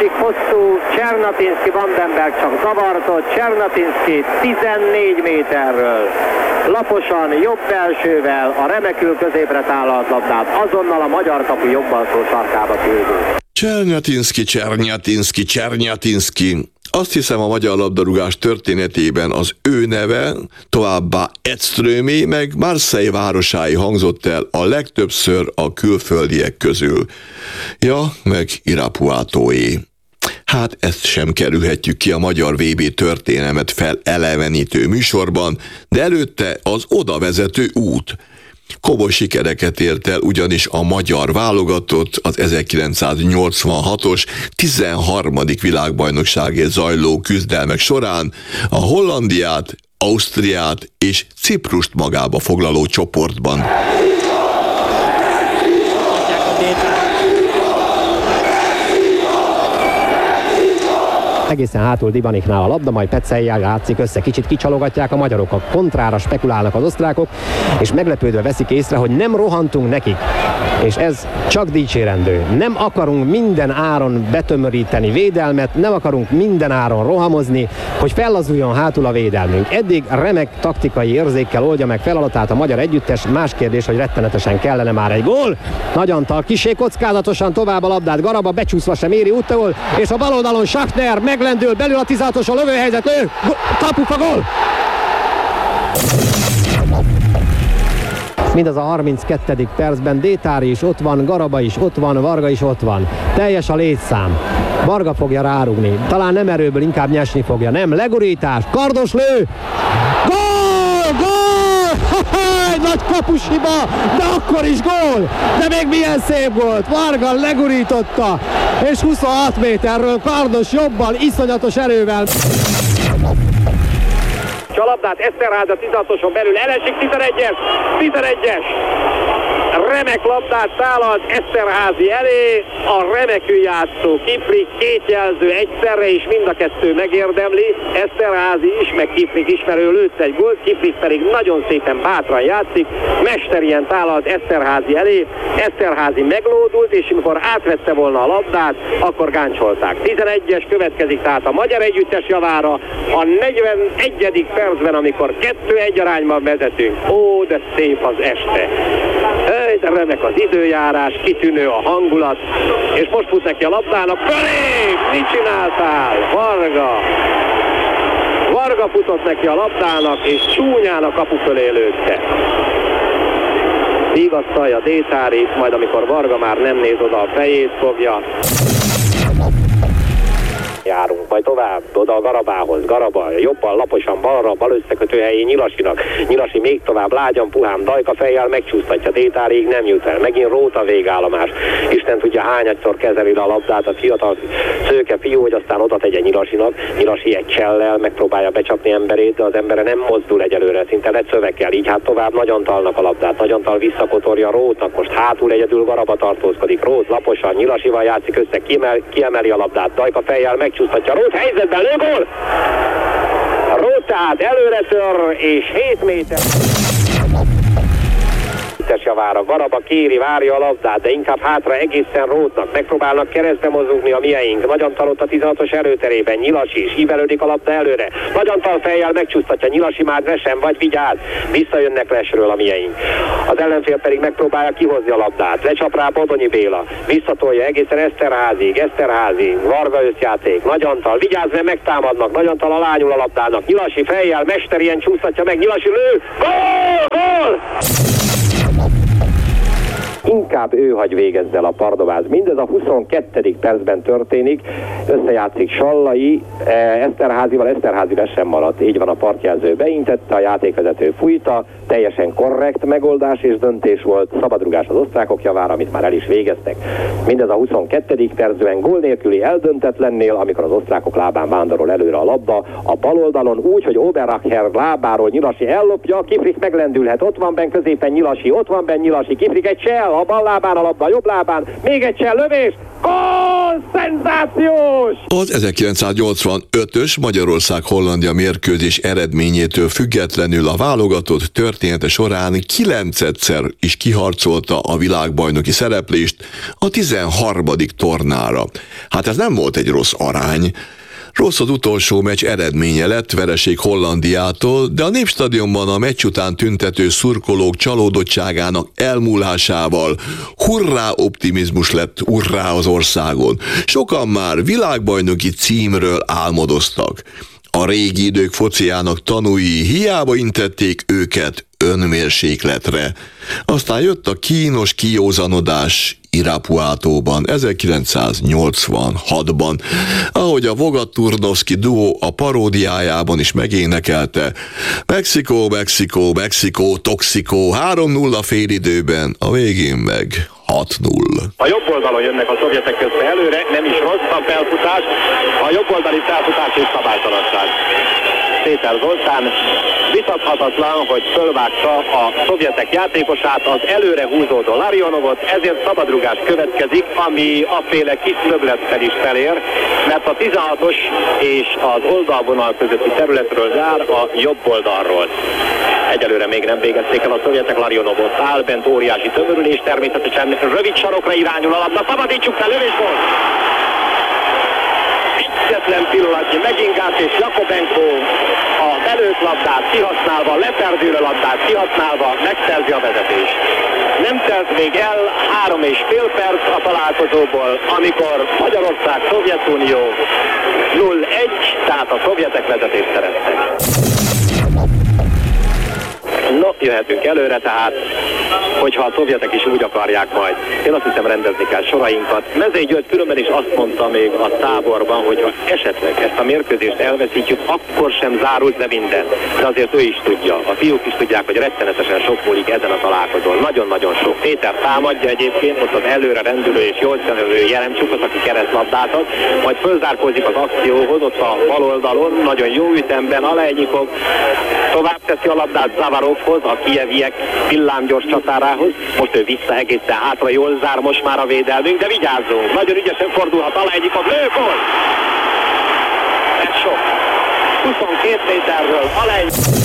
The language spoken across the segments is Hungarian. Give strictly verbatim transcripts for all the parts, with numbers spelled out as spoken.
másik hosszú, Csernatinszki Vandenberg csak zavartott, Csernatinszki tizennégy méterről laposan, jobb belsővel a remekül középre tálalt labdát azonnal a magyar kapu jobb alsó sarkába küldő. Csernatinszki, Csernatinszki, Csernatinszki. Azt hiszem, a magyar labdarúgás történetében az ő neve, továbbá Edströmé meg Marseille városái hangzott el a legtöbbször a külföldiek közül. Ja, meg Irapuátóé. Hát ezt sem kerülhetjük ki a magyar vé bé történelmet felelevenítő műsorban, de előtte az oda vezető út. Komoly sikereket ért el ugyanis a magyar válogatott az ezerkilencszáznyolcvanhatos tizenharmadik világbajnokságért zajló küzdelmek során a Hollandiát, Ausztriát és Ciprust magába foglaló csoportban. Egészen hátul Dibaniknál a labda, majd Petszeljel játszik össze, kicsit kicsalogatják a magyarok, a kontrára spekulálnak az osztrákok, és meglepődve veszik észre, hogy nem rohantunk nekik. És ez csak dicsérendő. Nem akarunk minden áron betömöríteni védelmet, nem akarunk minden áron rohamozni, hogy fellazuljon hátul a védelmünk. Eddig remek taktikai érzékkel oldja meg feladatát a magyar együttes, más kérdés, hogy rettenetesen kellene már egy gól. Nagy Antal kisé kockázatosan tovább a labdát, Garaba becsúszva sem éri úttól, és a bal oldalon Schaffner meglendül, belül a tizenhatos a lövőhelyzet, lő, kapufa, gól! Mindaz a harminckettedik percben Détári is ott van, Garaba is ott van, Varga is ott van. Teljes a létszám. Varga fogja rárugni. Talán nem erőből, inkább nyesni fogja. Nem, legurítás, kardos lő! Gól! Gól! Ha-ha, nagy kapus hiba, de akkor is gól! De még milyen szép volt! Varga legurította, és huszonhat méterről kardos jobbal, iszonyatos erővel. A labdát Eszterházy a tizenhatoson belül elesik, tizenegyes, tizenegyes. Remek labdát tálalt Eszterházy elé, a remekül játszó Kiprik, két jelző egyszerre is, mind a kettő megérdemli. Eszterházy is, meg Kiprik ismerő lőtt egy gólt, Kiprik pedig nagyon szépen bátran játszik, mesterien tálalt Eszterházy elé. Eszterházy meglódult, és amikor átvette volna a labdát, akkor gáncsolták. tizenegyes következik tehát a magyar együttes javára a negyvenegyedik percben, amikor kettő egy arányban vezetünk. Ó, de szép az este! De remek az időjárás, kitűnő a hangulat, és most fut neki a labdának. Fölé! Mit csináltál? Varga! Varga futott neki a labdának, és csúnyán a kapu fölé lőtte. Vigasztalja Détári, majd amikor Varga már nem néz oda, a fejét fogja. Járunk majd tovább, oda a Garabához, Garaba jobban, laposan balra, bal összekötő helyén Nyilasinak, Nyilasi még tovább, lágyan, puhán, Dajka fejjel megcsúsztatja, Détárig nem jut el, megint Róta végállomás, Isten tudja hányadszor kezeli a labdát a fiatal szőke fiú, hogy aztán oda tegye Nyilasinak, Nyilasi egy csellel megpróbálja becsapni emberét, de az embere nem mozdul egyelőre, szinte lecövekkel, így hát tovább Nagy Antalnak a labdát, Nagy Antal visszakotorja Rótnak, most hátul egyedül Garaba tartózkodik, Rót laposan, Nyilasival játszik össze, kiemel, kiemeli a labdát, Dajka fejjel megcsúsztatja, Rót helyzetben lőgól! Rót tehát előre tör, és hét méter javára. Garaba kéri, várja a labdát, de inkább hátra egészen Rótnak. Megpróbálnak keresztbe mozogni a mieink. Nagy Antal ott a tizenhatos erőterében. Nyilasi is ívelődik a labda előre. Nagy Antal fejjel megcsúsztatja. Nyilasi már vesen, vagy vigyáz. Visszajönnek lesről a mieink. Az ellenfél pedig megpróbálja kihozni a labdát. Lecsap rá Bodonyi Béla. Visszatolja egészen Eszterházig. Eszterházy, Varga összjáték. Nagy Antal, vigyázz, mert megtámadnak. Nagy Antal alányul a labdának. Nyilasi fejjel, mesterien csúsztatja meg. Nyilasi lő. Gól! Gól! Inkább ő hagy végezz el a Pardováz. Mindez a huszonkettedik percben történik, összejátszik Sallai, Eszterházival, Eszterházy sem maradt. Így van, a partjelző beintette, a játékvezető fújta, teljesen korrekt megoldás és döntés volt, szabadrugás az osztrákok javára, amit már el is végeztek. Mindez a huszonkettedik percben gól nélküli eldöntetlennél, amikor az osztrákok lábán vándorol előre a labda, a bal oldalon úgy, hogy Oberracher lábáról Nyilasi ellopja, Kiprik meglendülhet, ott van benn középen Nyilasi, ott van benn Nyilasi, Kiprik egy csel, a bal lábán a labda, a jobb lábán, még egy csel, lövés, gól! Szenzációs! Az ezerkilencszáznyolcvanötös Magyarország-Hollandia mérkőzés eredményétől függetlenül a válogatott története során kilencedszer is kiharcolta a világbajnoki szereplést a tizenharmadik tornára. Hát ez nem volt egy rossz arány. Rossz az utolsó meccs eredménye lett, vereség Hollandiától, de a Népstadionban a meccs után tüntető szurkolók csalódottságának elmúlásával hurrá optimizmus lett urrá az országon. Sokan már világbajnoki címről álmodoztak. A régi idők fociának tanúi hiába intették őket önmérsékletre. Aztán jött a kínos kiózanodás Irapuátóban ezerkilencszáznyolcvanhatban, ahogy a Vogat-Turnovszky duó a paródiájában is megénekelte: Mexikó, Mexikó, Mexikó, Toxikó, három nulla félidőben, a végén meg hat null. A jobb oldalon jönnek a szovjetek közben előre, nem is rossz a felfutás, a jobb oldali felfutás és szabálytalanság. Péter Zoltán vitathatatlan, hogy fölvágta a szovjetek játékosát, az előre húzódó Larionovot, ezért szabadrugás következik, ami aféle kis szöglettel is felér, mert a tizenhatos és az oldalvonal közötti területről jár a jobb oldalról. Egyelőre még nem végezték el a szovjetek, Larionovot áll, bent óriási tömörülés, természetesen rövid sarokra irányul a labda, szabadítsuk fel, lövésból! Egyetlen pillanatnyi megingás, és Jakobenko a belőtt labdát kihasználva, leperdülő labdát kihasználva megszerzi a vezetést. Nem telt még el három és fél perc a találkozóból, amikor Magyarország, Szovjetunió nulla egy, tehát a szovjetek vezetést szereztek. No, jöhetünk előre, tehát, hogyha a szovjetek is úgy akarják majd. Én azt hiszem, rendezni kell sorainkat. Mezei György különben is azt mondta még a táborban, hogy ha esetleg ezt a mérkőzést elveszítjük, akkor sem zárult le minden. De azért ő is tudja, a fiúk is tudják, hogy rettenetesen sok múlik ezen a találkozón. Nagyon-nagyon sok. Péter támadja egyébként, ott az előre rendülő és jól szenelő Jeremcsukot, aki keresztlabdát, majd fölzárkózik az akcióhoz, ott a bal oldalon, nagyon jó ütemben Alejnyikov tovább teszi a labdát Zavarovhoz, a kijeviek villámgyors csatárához. Most ő vissza egészen hátra, jól zár most már a védelmünk, de vigyázzunk, nagyon ügyesen fordulhat Alejnyikov, lő, gól! Ez sok. huszonkét méterről Alejnyikov.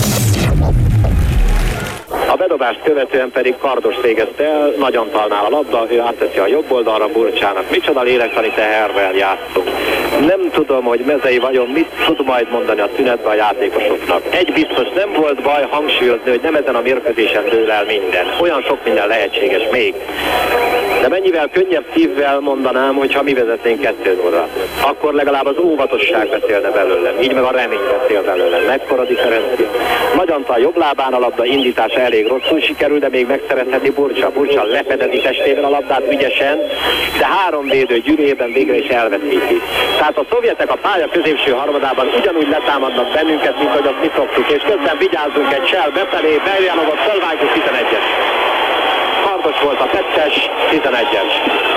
A bedobást követően pedig Kardos végezte el, nagyon talnál a labda, ő átteszi a jobb oldalra Burcsának. Micsoda lélektani teherrel játszunk. Nem tudom, hogy Mezei vajon mit tud majd mondani a szünetben a játékosoknak. Egy biztos, nem volt baj hangsúlyozni, hogy nem ezen a mérkőzésen dől el minden. Olyan sok minden lehetséges még. De mennyivel könnyebb szívvel mondanám, hogyha mi vezetnénk kettő nullra. Akkor legalább az óvatosság beszélne belőlem, így meg a remény beszél belőlem. Mekkora differencia. Nagyantal jobb lábán a labda indítása elég rosszul sikerül, de még megszerezheti Burcsa. Burcsa lefedezi testével a labdát ügyesen, de három védő gyűrűjében végre is elveszíti. Tehát a szovjetek a pálya középső harmadában ugyanúgy letámadnak bennünket, mint hogy azt mi szoktuk, és közben vigyázzunk egy sel befelé, Beljanovot fölvágjuk tizenegyes. Kardos volt a tettes, tizenegyes.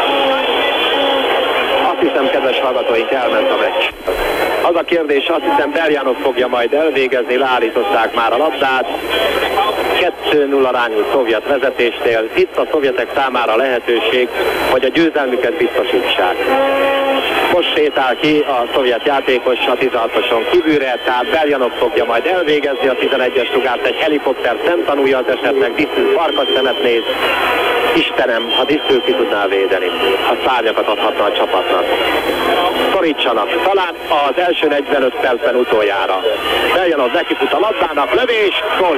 Azt hiszem, kedves hallgatóink, elment a meccs. Az a kérdés, azt hiszem, Beljanov fogja majd elvégezni, leállították már a labdát. kettő null arányú szovjet vezetésnél. Itt a szovjetek számára lehetőség, hogy a győzelmüket biztosítsák. Most sétál ki a szovjet játékos a tizenhatoson kívülre, tehát Beljanov fogja majd elvégezni a tizenegyes rugást, egy helikopter szemtanúja az esetnek, Disztül farkas szemet néz. Istenem, ha Disztül ki tudná védeni, a szárnyakat adhatna a csapatnak. Szorítsanak, talán az első negyvenöt percben utoljára. Beljanov nekifut a labdának, lövés, gól!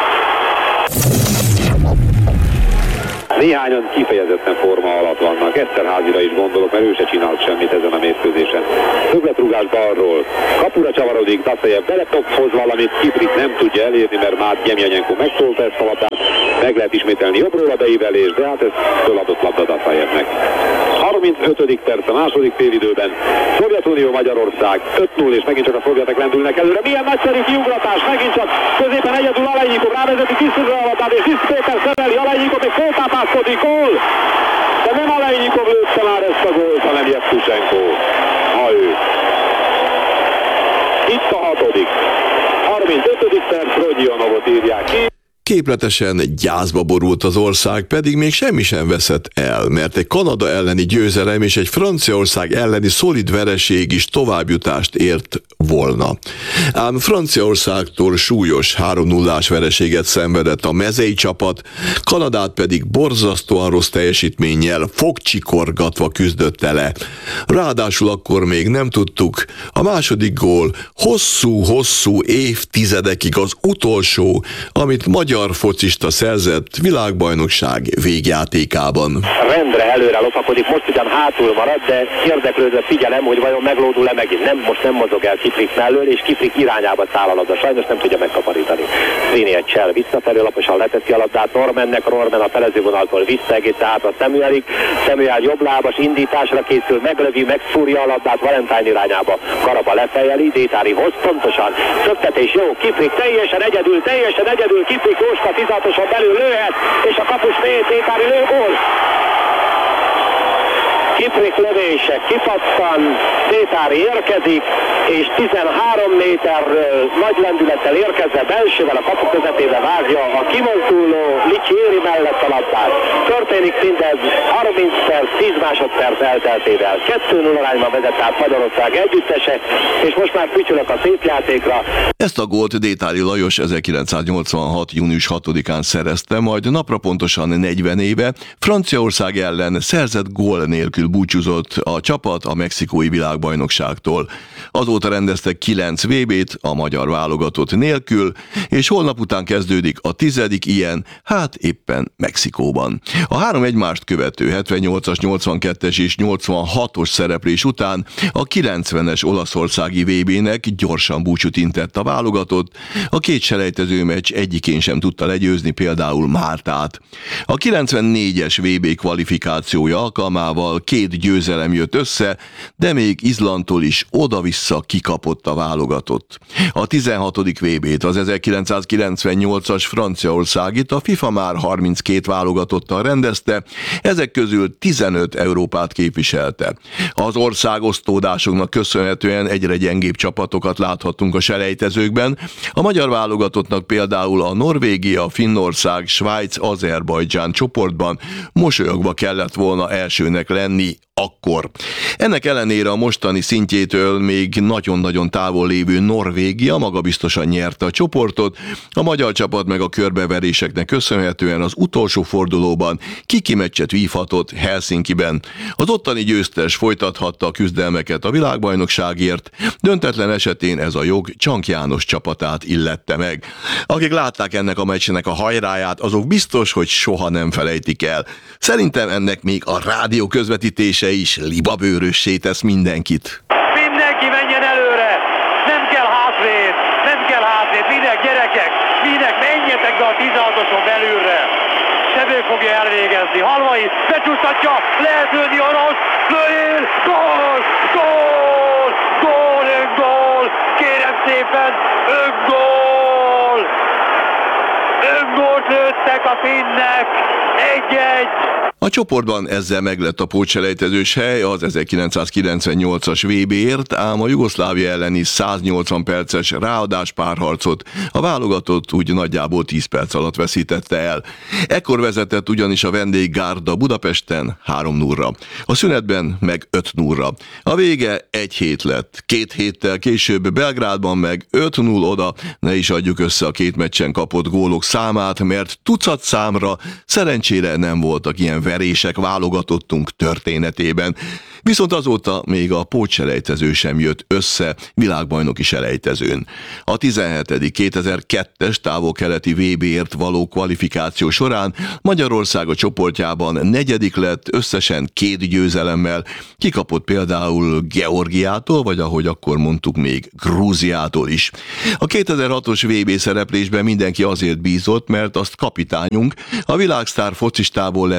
Néhányan kifejezetten forma alatt vannak. Eszterházira is gondolok, mert ő se csinált semmit ezen a mérkőzésen. Szögletrugás balról. Kapura csavarodik, Daszajev beletophoz valamit, Kiprit nem tudja elérni, mert már Gyemjanyenko megszólta ezt a labdát. Meg lehet ismételni jobbról a beívelés, de hát ez föladott labda Daszajevnek. harmincötödik perc a második félidőben. Szovjetunió Magyarország öt null, és megint csak a szovjetek lendülnek előre. Milyen nagyszerű kiugratás, megint csak középen egyedül Alejnyikov rávezeti Disztülre a labdát, és Disztül Péter szereli, Alejnyikov még föltápászkodik, gól! De nem Alejnyikov lőtte már ezt a gólt, hanem Jevtusenko. Ha ő. Itt a hatodik. harmincötödik perc, Rodionovot írják ki. Képletesen gyászba borult az ország, pedig még semmi sem veszett el, mert egy Kanada elleni győzelem és egy Franciaország elleni szolid vereség is továbbjutást ért volna. Ám Franciaországtól súlyos három nullás vereséget szenvedett a mezei csapat, Kanadát pedig borzasztóan rossz teljesítménnyel fogcsikorgatva küzdötte le. Ráadásul akkor még nem tudtuk, a második gól hosszú-hosszú évtizedekig az utolsó, amit magyar focista szerzett világbajnokság végjátékában. Rendre előre lopakodik, most ugyan hátul marad, de érdeklődve figyelem, hogy vajon meglódul-e megint. Nem, most nem mozog el Kiprik mellől, és Kiprik irányába száll a labda. Sajnos nem tudja megkaparítani. Trini egy csel visszafelé, laposan leteszi a labdát Normannek, Norman a felezővonaltól vissza egészen át a Samuelig. Samuel jobblábas indításra készül, meglövi, megszúrja a labdát Valentine irányába. Karaba lefejeli, Détári hoz pontosan. Szöktetés jó, Kiprik teljesen egyedül, teljesen egyedül, Kiprik Jóska tizatoson belül lőhet, és a kapus mélyét Détári lő, gól! Kiprik lövése kipattan, Détári érkezik, és tizenhárom méterről nagy lendülettel érkezve belsővel a kapu közepébe vágja a kimozduló Licsieri mellett a labdát. Történik mindez harminc perc, tíz másodperc elteltével. kettő null arányban vezet át Magyarország együttese, és most már fütyülök a szép játékra. Ezt a gólt Détári Lajos ezerkilencszáznyolcvanhat. június hatodikán szerezte, majd napra pontosan negyven éve Franciaország ellen szerzett gól nélkül búcsúzott a csapat a mexikói világbajnokságtól. Azóta rendeztek kilenc vé bét a magyar válogatott nélkül, és holnap után kezdődik a tizedik ilyen, hát éppen Mexikóban. A három egymást követő hetvennyolcas, nyolcvankettes és nyolcvanhatos szereplés után a kilencvenes olaszországi vé bének gyorsan búcsút intett a válogatott, a két selejtező meccs egyikén sem tudta legyőzni például Máltát. A kilencvennégyes vé bé kvalifikációja alkalmával két győzelem jött össze, de még Izlandtól is oda-vissza kikapott a válogatott. A tizenhatodik vé bét, az ezerkilencszázkilencvennyolcas Franciaországit a FIFA már harminckét válogatottal rendezte, ezek közül tizenöt Európát képviselte. Az országosztódásoknak köszönhetően egyre gyengébb csapatokat láthattunk a selejtezőkben, a magyar válogatottnak például a Norvégia, Finnország, Svájc, Azerbajdzsán csoportban mosolyogva kellett volna elsőnek lenni akkor. Ennek ellenére a mostani szintjétől még nagyon-nagyon távol lévő Norvégia magabiztosan nyerte a csoportot, a magyar csapat meg a körbeveréseknek köszönhetően az utolsó fordulóban kiki meccset vívhatott Helsinkiben. Az ottani győztes folytathatta a küzdelmeket a világbajnokságért, döntetlen esetén ez a jog Csank János csapatát illette meg. Akik látták ennek a meccsnek a hajráját, azok biztos, hogy soha nem felejtik el. Szerintem ennek még a rádió közvetítése is libabőrössé tesz mindenkit. Mindenki menjen előre! Nem kell hátrét! Nem kell hátrét! Minek, gyerekek? Minek? Menjetek be a tizenhatoson belülre! Sebő fogja elvégezni. Halvai becsúsztatja, lehet lőni a rossz, lőjél! Gól! Gól! Gól! Öngól! Kérem szépen! Öngól! Öngólt lőttek a finnek! Egy-egy! A csoportban ezzel meglett a pótselejtezős hely az ezerkilencszázkilencvennyolcas vé béért, ám a Jugoszlávia elleni száznyolcvan perces ráadás párharcot a válogatott úgy nagyjából tíz perc alatt veszítette el. Ekkor vezetett ugyanis a vendéggárda Budapesten három nullra, a szünetben meg öt nullra. A vége egy hét lett, két héttel később Belgrádban meg öt null oda, ne is adjuk össze a két meccsen kapott gólok számát, mert tucat számra szerencsére nem voltak ilyen verések válogatottunk történetében. Viszont azóta még a pótselejtező sem jött össze világbajnoki selejtezőn. A tizenhetedik kétezer-kettes távol-keleti vé béért való kvalifikáció során Magyarország a csoportjában negyedik lett összesen két győzelemmel, kikapott például Georgiától, vagy ahogy akkor mondtuk még Grúziától is. A kétezer-hatos vé bé szereplésben mindenki azért bízott, mert azt kapitányunk, a világsztár focistából lett edző,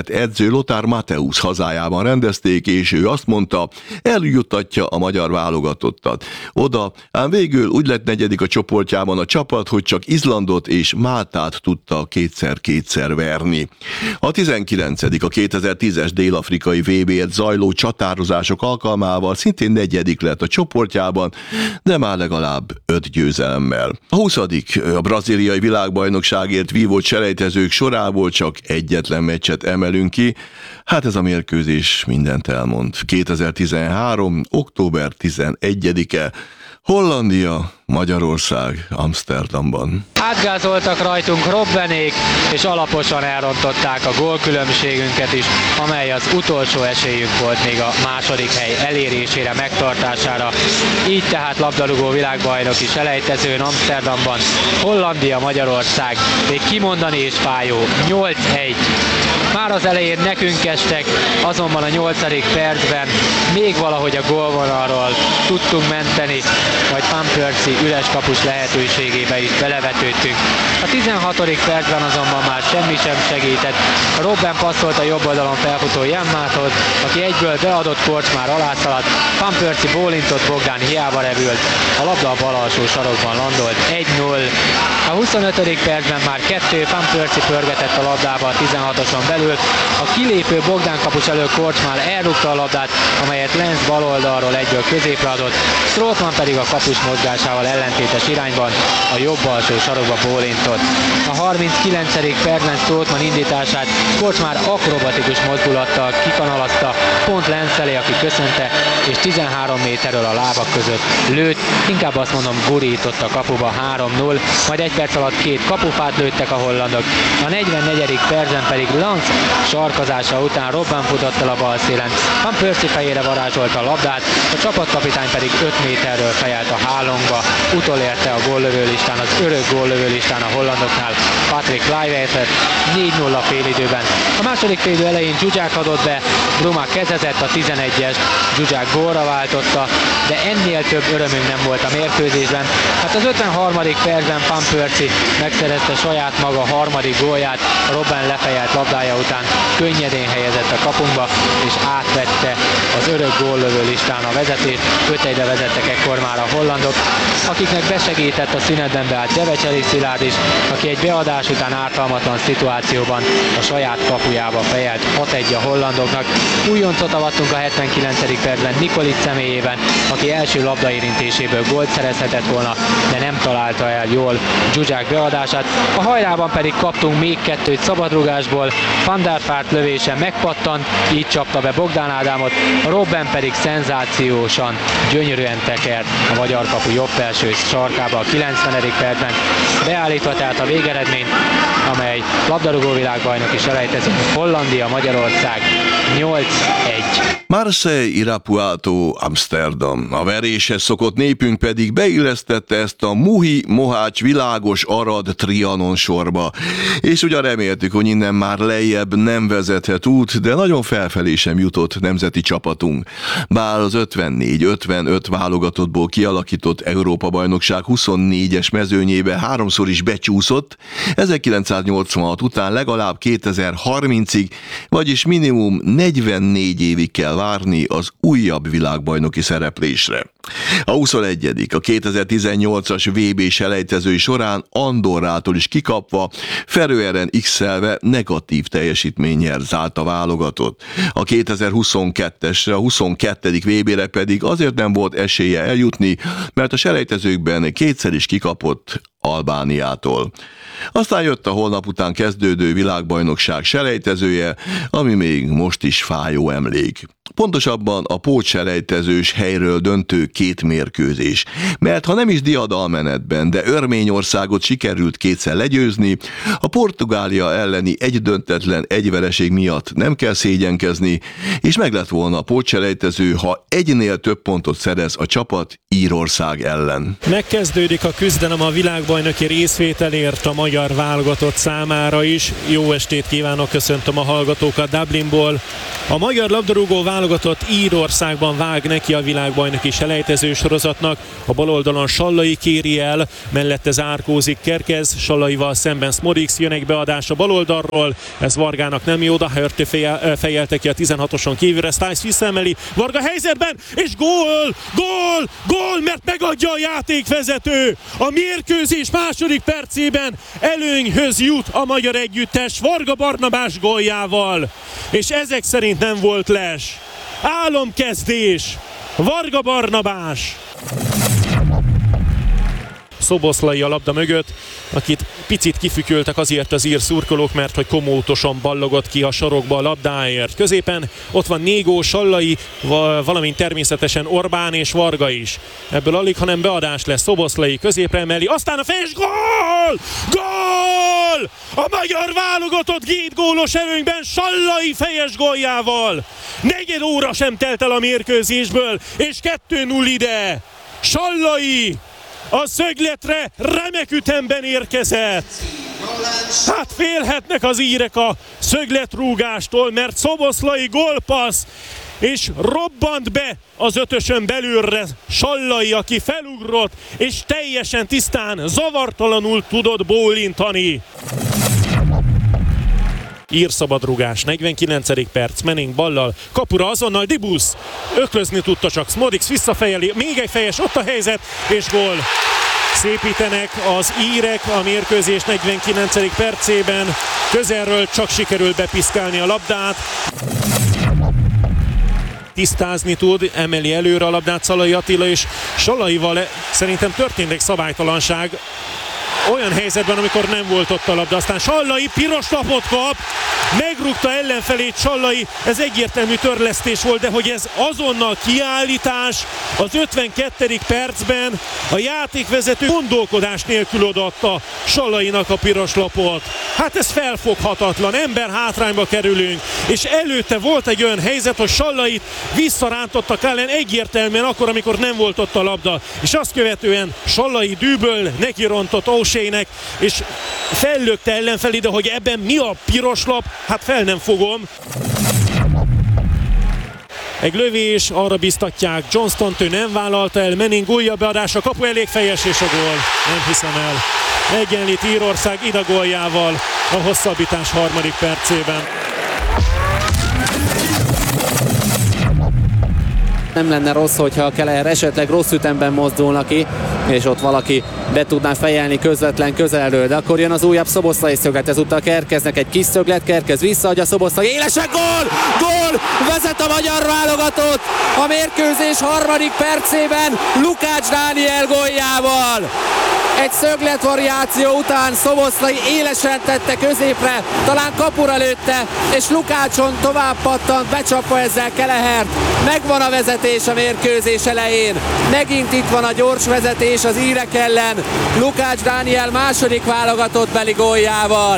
edző Lothar Matthäus hazájában rendezték, és ő azt mondta, eljuttatja a magyar válogatottat oda, ám végül úgy lett negyedik a csoportjában a csapat, hogy csak Izlandot és Máltát tudta kétszer-kétszer verni. A tizenkilencedik a kétezer-tízes dél-afrikai vé bét zajló csatározások alkalmával szintén negyedik lett a csoportjában, de már legalább öt győzelemmel. A huszadik a brazíliai világbajnokságért vívott selejtezők sorából csak egyetlen meccset emelünk ki. Hát ez a mérkőzés mindent elmond. kétezer-tizenhárom. október tizenegyedike. Hollandia, Magyarország, Amsterdamban. Átgázoltak rajtunk Robbenék, és alaposan elrontották a gólkülönbségünket is, amely az utolsó esélyünk volt még a második hely elérésére, megtartására. Így tehát labdarúgó világbajnoki selejtezőn Amsterdamban Hollandia, Magyarország, még kimondani és fájó, nyolc egy. Már az elején nekünk estek, azonban a nyolcadik percben még valahogy a gólvonalról tudtunk menteni, majd Van Persie üres kapus lehetőségébe is belevetődtünk. A tizenhatodik percben azonban már semmi sem segített. Robben passzolt a jobb oldalon felfutó Janmáthoz, aki egyből beadott Korcsmár alászaladt, Van Persie bólintott, Bogdán hiába repült, a labda a bal alsó sarokban landolt, egy null. A huszonötödik percben már kettő, Van Persie pörgetett a labdába a tizenhatoson belül, a kilépő Bogdán kapus elől Korcsmár elrúgta a labdát, amelyet Lenz bal oldalról egyből középre adott, Strootman pedig a kapus mozgásával ellentétes irányban a jobb alsó sarokba bólintott. A harminckilencedik percben Strootman indítását Korcsmár akrobatikus mozdulattal kikanalazta pont Lenz elé, aki köszönte, és tizenhárom méterről a lábak között lőtt, inkább azt mondom gurított a kapuba, három null, majd egy perc alatt két kapufát lőttek a hollandok. A negyvennegyedik percben pedig Lanz sarkazása után Robben futott el a bal szélen, Van Persie fejére varázsolta a labdát, a csapatkapitány pedig öt méterről fejelt a hálónkba, utolérte a góllövőlistán, az örök góllövőlistán a hollandoknál Patrick Kluivert négy nulla félidőben. A második félidő elején Zsuzsák adott be, Bruma kezezett a tizenegyes, Zsuzsák gólra váltotta, de ennél több örömünk nem volt a mérkőzésben. Hát az ötvenharmadik percben Van Persie megszerezte saját maga harmadik gólját, Robben lefejelt labdája után könnyedén helyezett a kapunkba, és átvette az örök góllövő listán a vezetést. öt egyre vezettek ekkor már a hollandok, akiknek besegített a szünetben beállt Devecseri Szilárd is, aki egy beadás után ártalmatlan szituációban a saját kapujába fejelt hat egy a hollandoknak. Újoncot avattunk a hetvenkilencedik percben Nikolic személyében, aki első labdaérintéséből gólt szerezhetett volna, de nem találta el jól Zsuzsák beadását. A hajrában pedig kaptunk még kettőt szabadrugásból, Van der Vaart lövése megpattant, így csapta be Bogdán Ádámot, Robben pedig szenzációsan, gyönyörűen tekert a magyar kapu jobb felső sarkába a kilencvenedik percben, beállítva tehát a végeredményt, amely labdarúgó világbajnoki selejtező Hollandia, Magyarország nyolc egy. Marseille, Irapuato, Amsterdam. A veréshez szokott népünk pedig beillesztette ezt a Muhi, Mohács, Világos, Arad, Trianon sorba. És ugyan reméltük, hogy innen már lejjebb nem vezethet út, de nagyon felfelé sem jutott nemzeti csapatunk. Bár az ötvennégy ötvenöt válogatottból kialakított Európa-bajnokság huszonnégyes mezőnyébe háromszor is becsúszott, ezerkilencszáznyolcvanhat után legalább kétezer-harmincig, vagyis minimum negyvennégy évig kell várni az újabb világbajnoki szereplésre. A huszonegyedik a kétezer-tizennyolcas vé bé selejtezői során Andorrától is kikapva, Feröeren x-elve negatív teljesítménnyel zárt a válogatott. A kétezer-huszonkettesre, a huszonkettedik vé bére pedig azért nem volt esélye eljutni, mert a selejtezőkben kétszer is kikapott Albániától. Aztán jött a holnap után kezdődő világbajnokság selejtezője, ami még most is fájó emlék. Pontosabban a pótselejtezős helyről döntő két mérkőzés. Mert ha nem is diadalmenetben, de Örményországot sikerült kétszer legyőzni, a Portugália elleni egy döntetlen egy vereség miatt nem kell szégyenkezni, és meg lett volna a pótselejtező, ha egynél több pontot szerez a csapat Írország ellen. Megkezdődik a küzdelem a világbajnoki részvételért a magyar válogatott számára is. Jó estét kívánok, köszöntöm a hallgatókat Dublinból. A magyar labdarúgó válogatott Írországban vág neki a világbajnoki selejtező sorozatnak. A bal oldalon Sallai kéri el, mellette zárkózik Kerkez, Sallaival szemben Smorix, jön egy beadás a bal oldalról, ez Vargának nem jó, de Hörtő fejelte ki a tizenhatoson kívülre, Stiles visszaemeli, Varga helyzetben, és gól, gól, gól, mert megadja a játékvezető. A mérkőzés második percében előnyhöz jut a magyar együttes Varga Barnabás góljával, és ezek szerint nem volt les. Álomkezdés, Varga Barnabás. Szoboszlai a labda mögött, akit picit kifütyültek azért az ír szurkolók, mert hogy komótosan ballogott ki a sarokba a labdáért. Középen ott van Négó, Sallai, valamint természetesen Orbán és Varga is. Ebből alig, hanem beadás lesz. Szoboszlai középre emeli, aztán a fejes gól! Gól! A magyar válogatott két gólos előnyben Sallai fejes góljával. Negyed óra sem telt el a mérkőzésből, és kettő null ide. Sallai a szögletre remek ütemben érkezett. Hát félhetnek az írek a szögletrúgástól, mert Szoboszlai gólpassz, és robbant be az ötösön belülre Sallai, aki felugrott, és teljesen tisztán, zavartalanul tudott bólintani. Ír szabadrugás, negyvenkilencedik perc, Manning ballal, kapura azonnal Dibusz, öklözni tudta csak Smorix, visszafejeli, még egy fejes, ott a helyzet, és gól. Szépítenek az írek a mérkőzés negyvenkilencedik percében, közelről csak sikerül bepiszkálni a labdát. Tisztázni tud, emeli előre a labdát Szalai Attila, és Sallaival szerintem történt egy szabálytalanság olyan helyzetben, amikor nem volt ott a labda. Aztán Sallai piros lapot kap, megrúgta ellenfelét Sallai, ez egyértelmű törlesztés volt, de hogy ez azonnal kiállítás az ötvenkettedik percben a játékvezető gondolkodás nélkül odaadta Sallainak a piros lapot. Hát ez felfoghatatlan, ember hátrányba kerülünk, és előtte volt egy olyan helyzet, hogy Sallait visszarántotta ellen egyértelműen akkor, amikor nem volt ott a labda, és azt követően Sallai dűből nekirontott O'Shea-nek, és fellökte ellenfelé, de hogy ebben mi a piros lap, hát fel nem fogom. Egy lövés, arra biztatják Johnston-t, ő nem vállalta el, Manning újabb beadása, kapu elég fejes, és a gól. Nem hiszem el. Egyenlít Írország Ida góljával a hosszabbítás harmadik percében. Nem lenne rossz, hogyha a Keleher esetleg rossz ütemben mozdulna ki, és ott valaki be tudná fejelni közvetlen közelről, de akkor jön az újabb Szoboszlai szöglet, ezúttal Kerkeznek egy kis szöglet, Kerkez visszaadja Szoboszlai, élesen gól! Gól! Vezet a magyar válogatott a mérkőzés harmadik percében Lukács Dániel góljával. Egy szöglet variáció után Szoboszlai élesen tette középre, talán kapura lőtte, és Lukácson tovább pattant, becsapva ezzel Kelehert. Megvan a vezetés a mérkőzés elején. Megint itt van a gyors vezetés az írek ellen. Lukács Dániel második válogatott beli góljával.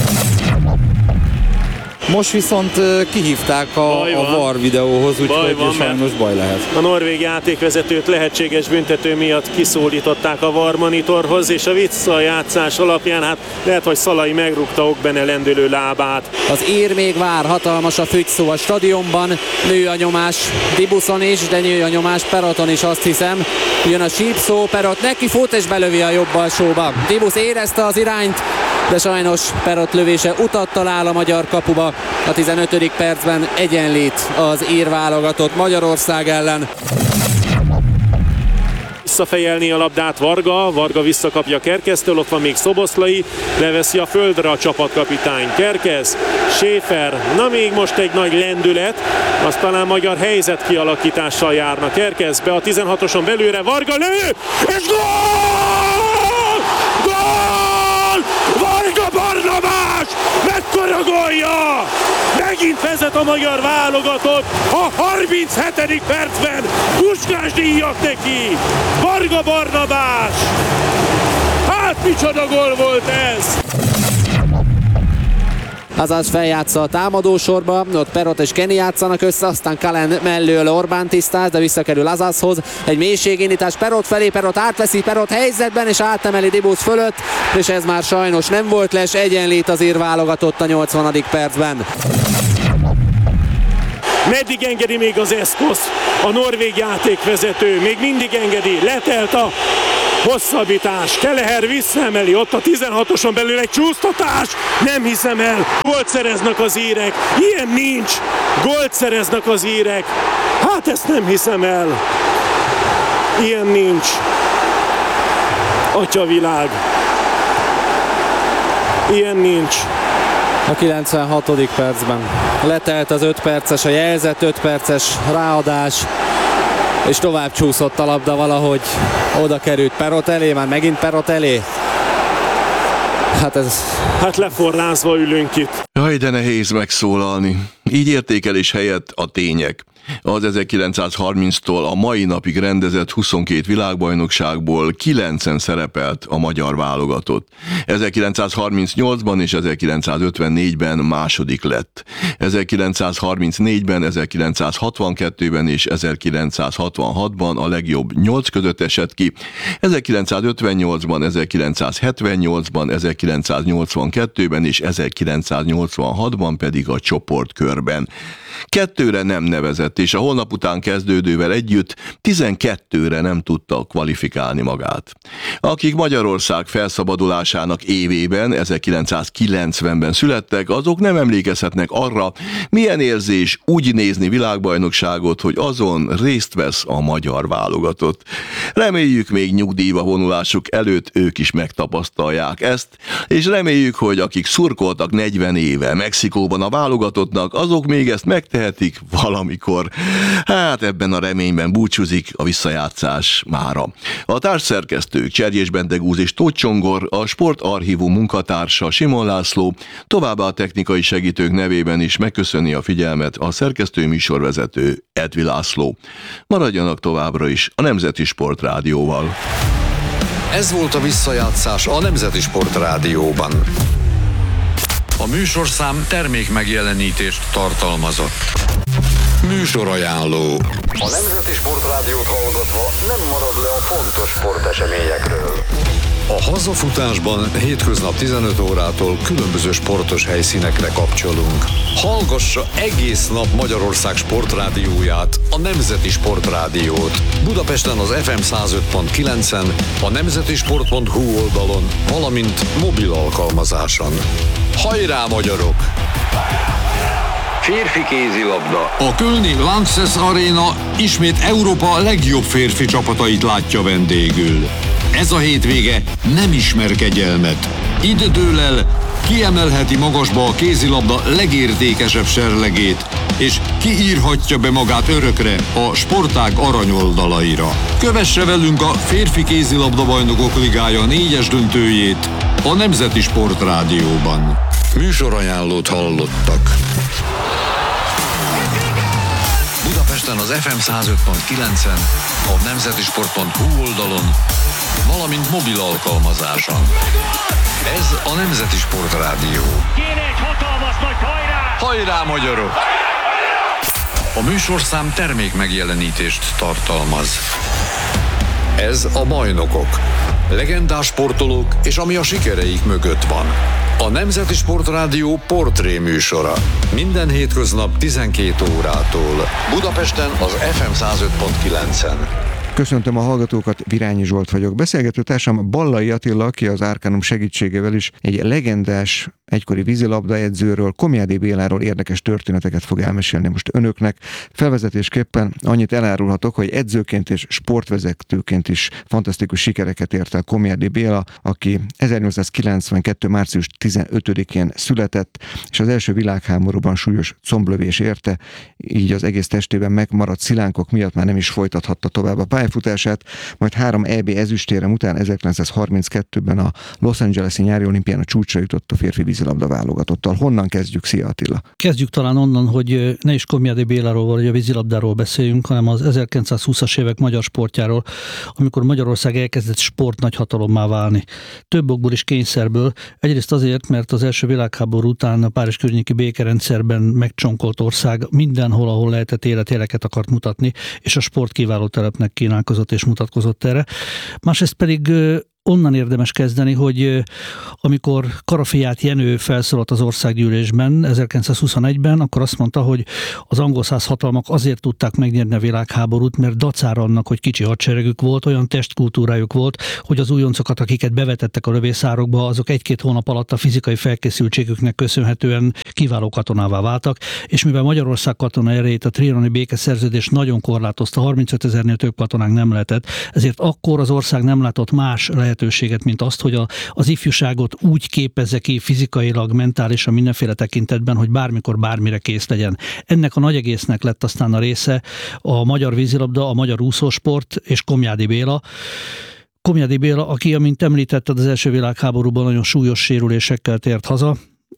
Most viszont kihívták a, a VAR videóhoz, úgyhogy sajnos baj lehet. A norvég játékvezetőt lehetséges büntető miatt kiszólították a VAR monitorhoz, és a visszajátszás alapján hát lehet, hogy Szalai megrúgta Okbene lendülő lábát. Az ír még vár, hatalmas a fügyszó a stadionban, nő a nyomás Dibuszon is, de nő a nyomás Peroton is, azt hiszem. Jön a sípszó, Perot neki fut és belövi a jobb alsóba. Dibusz érezte az irányt, de sajnos Perot lövése utat talál a magyar kapuba. A tizenötödik percben egyenlít az ír válogatott Magyarország ellen. Visszafejelni a labdát Varga, Varga visszakapja Kerkeztől, ott van még Szoboszlai, leveszi a földre a csapatkapitány. Kerkez, Schäfer, na még most egy nagy lendület, az talán magyar helyzet kialakítással járna. Kerkez be a tizenhatoson belőle, Varga lő, és gól! Gól! Varga Barnabás! Mekkora gólja! Megint vezet a magyar válogatott a harminchetedik percben. Puskás díjat neki! Varga Barnabás! Hát micsoda gól volt ez! Azaz feljátsza a támadósorba, ott Perot és Kenny játszanak össze, aztán Kalen mellől Orbán tisztáz, de visszakerül Azazhoz. Egy mélységindítás Perot felé, Perot átveszi, Perot helyzetben, és átemeli Dibusz fölött, és ez már sajnos nem volt les, egyenlít az ír válogatott a nyolcvanadik percben. Meddig engedi még az eszkosz? A norvég játékvezető még mindig engedi. Letelt a hosszabbítás. Keleher visszaemeli. Ott a tizenhatoson belül egy csúsztatás. Nem hiszem el. Gólt szereznek az írek. Ilyen nincs. Gólt szereznek az írek. Hát ezt nem hiszem el. Ilyen nincs. Atyavilág. Ilyen nincs. A kilencvenhatodik percben letelt az öt perces, a jelzett öt perces ráadás, és tovább csúszott a labda, valahogy oda került Perot elé, már megint Perot elé. Hát ez... Hát leforrázva ülünk itt. Jaj, de nehéz megszólalni. Így értékelés helyett a tények. Az ezerkilencszázharminctól a mai napig rendezett huszonkét világbajnokságból kilencen szerepelt a magyar válogatott. ezerkilencszázharmincnyolcban és ezerkilencszázötvennégyben második lett. ezerkilencszázharmincnégyben, ezerkilencszázhatvankettőben és ezerkilencszázhatvanhatban a legjobb nyolc között esett ki. ezerkilencszázötvennyolcban, ezerkilencszázhetvennyolcban, ezerkilencszáznyolcvankettőben és ezerkilencszáznyolcvanhatban pedig a csoportkörben. Kettőre nem nevezett, és a holnap után kezdődővel együtt tizenkettőre nem tudta kvalifikálni magát. Akik Magyarország felszabadulásának évében, ezerkilencszázkilencvenben születtek, azok nem emlékezhetnek arra, milyen érzés úgy nézni világbajnokságot, hogy azon részt vesz a magyar válogatott. Reméljük, még nyugdíjba vonulásuk előtt ők is megtapasztalják ezt, és reméljük, hogy akik szurkoltak negyven éve Mexikóban a válogatottnak, azok még ezt megtehetik valamikor. Hát ebben a reményben búcsúzik a visszajátszás mára. A társszerkesztők Cserjés Bendegúz és Tóth Csongor, a Sportarchívum munkatársa Simon László, továbbá a technikai segítők nevében is megköszöni a figyelmet a szerkesztő műsorvezető Edvi László. Maradjanak továbbra is a Nemzeti Sport Rádióval. Ez volt a visszajátszás a Nemzeti Sport Rádióban. A műsorszám termék megjelenítést tartalmazott. Műsorajánló. A Nemzeti Sport Rádiót hallgatva nem marad le a fontos sporteseményekről. A hazafutásban hétköznap tizenöt órától különböző sportos helyszínekre kapcsolunk. Hallgassa egész nap Magyarország sportrádióját, a Nemzeti Sport Rádiót. Budapesten az ef em száz öt pont kilencen, a nemzetisport pont hu oldalon, valamint mobil alkalmazáson. Hajrá, magyarok! Férfi kézilabda. A kölni Lanxess Arena ismét Európa legjobb férfi csapatait látja vendégül. Ez a hétvége nem ismer kegyelmet. Itt dől el, kiemelheti magasba a kézilabda legértékesebb serlegét, és kiírhatja be magát örökre a sportág aranyoldalaira. Kövesse velünk a Férfi Kézilabda Bajnokok Ligája négyes döntőjét a Nemzeti Sport Rádióban. Műsorajánlót hallottak. Budapesten az ef em száz öt pont kilencen, a nemzetisport pont hu oldalon, valamint mobil alkalmazáson. Ez a Nemzeti Sport Rádió. Kéne egy hatalmas nagy hajrá! Hajrá, magyarok! A műsorszám termék megjelenítést tartalmaz. Ez a Bajnokok. Legendás sportolók és ami a sikereik mögött van. A Nemzeti Sport Rádió portré műsora. Minden hétköznap tizenkét órától. Budapesten az ef em száz öt pont kilencen. Köszöntöm a hallgatókat, Virányi Zsolt vagyok. Beszélgető társam Ballai Attila, aki az Arcanum segítségével is egy legendás egykori vízilabdaedzőről, Komjádi Béláról érdekes történeteket fog elmesélni most önöknek. Felvezetésképpen annyit elárulhatok, hogy edzőként és sportvezetőként is fantasztikus sikereket ért el Komjádi Béla, aki ezernyolcszázkilencvenkettő március tizenötödikén született, és az első világháborúban súlyos comblövés érte, így az egész testében megmaradt szilánkok miatt már nem is folytathatta tovább a pályafutását, majd három é bé ezüstérem után ezerkilencszázharminckettőben a Los Angeles-i nyári olimpián a csúcsra jutott a férfi vízilabda válogatottal. Honnan kezdjük? Szia, Attila! Kezdjük talán onnan, hogy ne is Komjádi Béláról vagy a vízilabdáról beszéljünk, hanem az ezerkilencszázhúszas évek magyar sportjáról, amikor Magyarország elkezdett sport nagyhatalommá válni. Több okból is kényszerből. Egyrészt azért, mert az első világháború után a Párizs környéki békerendszerben megcsonkolt ország mindenhol, ahol lehetett életéleket akart mutatni, és a sport kiváló telepnek kínálkozott és mutatkozott erre. Másrészt pedig onnan érdemes kezdeni, hogy amikor Karafiát Jenő felszólalt az országgyűlésben ezerkilencszázhuszonegyben, akkor azt mondta, hogy az angolszász hatalmak azért tudták megnyerni a világháborút, mert dacára annak, hogy kicsi hadseregük volt, olyan testkultúrájuk volt, hogy az újoncokat, akiket bevetettek a lövészárokba, azok egy-két hónap alatt a fizikai felkészültségüknek köszönhetően kiváló katonává váltak, és mivel Magyarország katona erejét a trianoni békeszerződés nagyon korlátozta, harmincötezernél több katonánk nem lehetett, ezért akkor az ország nem látott más lehetőséget, mint azt, hogy a, az ifjúságot úgy képezze ki fizikailag, mentálisan, mindenféle tekintetben, hogy bármikor bármire kész legyen. Ennek a nagy egésznek lett aztán a része a magyar vízilabda, a magyar úszósport és Komjádi Béla. Komjádi Béla, aki, amint említetted, az első világháborúban nagyon súlyos sérülésekkel tért haza.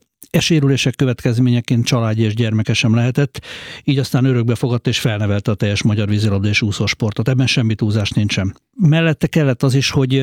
E sérülések következményeként családja és gyermeke sem lehetett, így aztán örökbe fogadta és felnevelte a teljes magyar vízilabda és úszósportot. Ebben semmi túlzás nincsen. Mellette kellett az is, hogy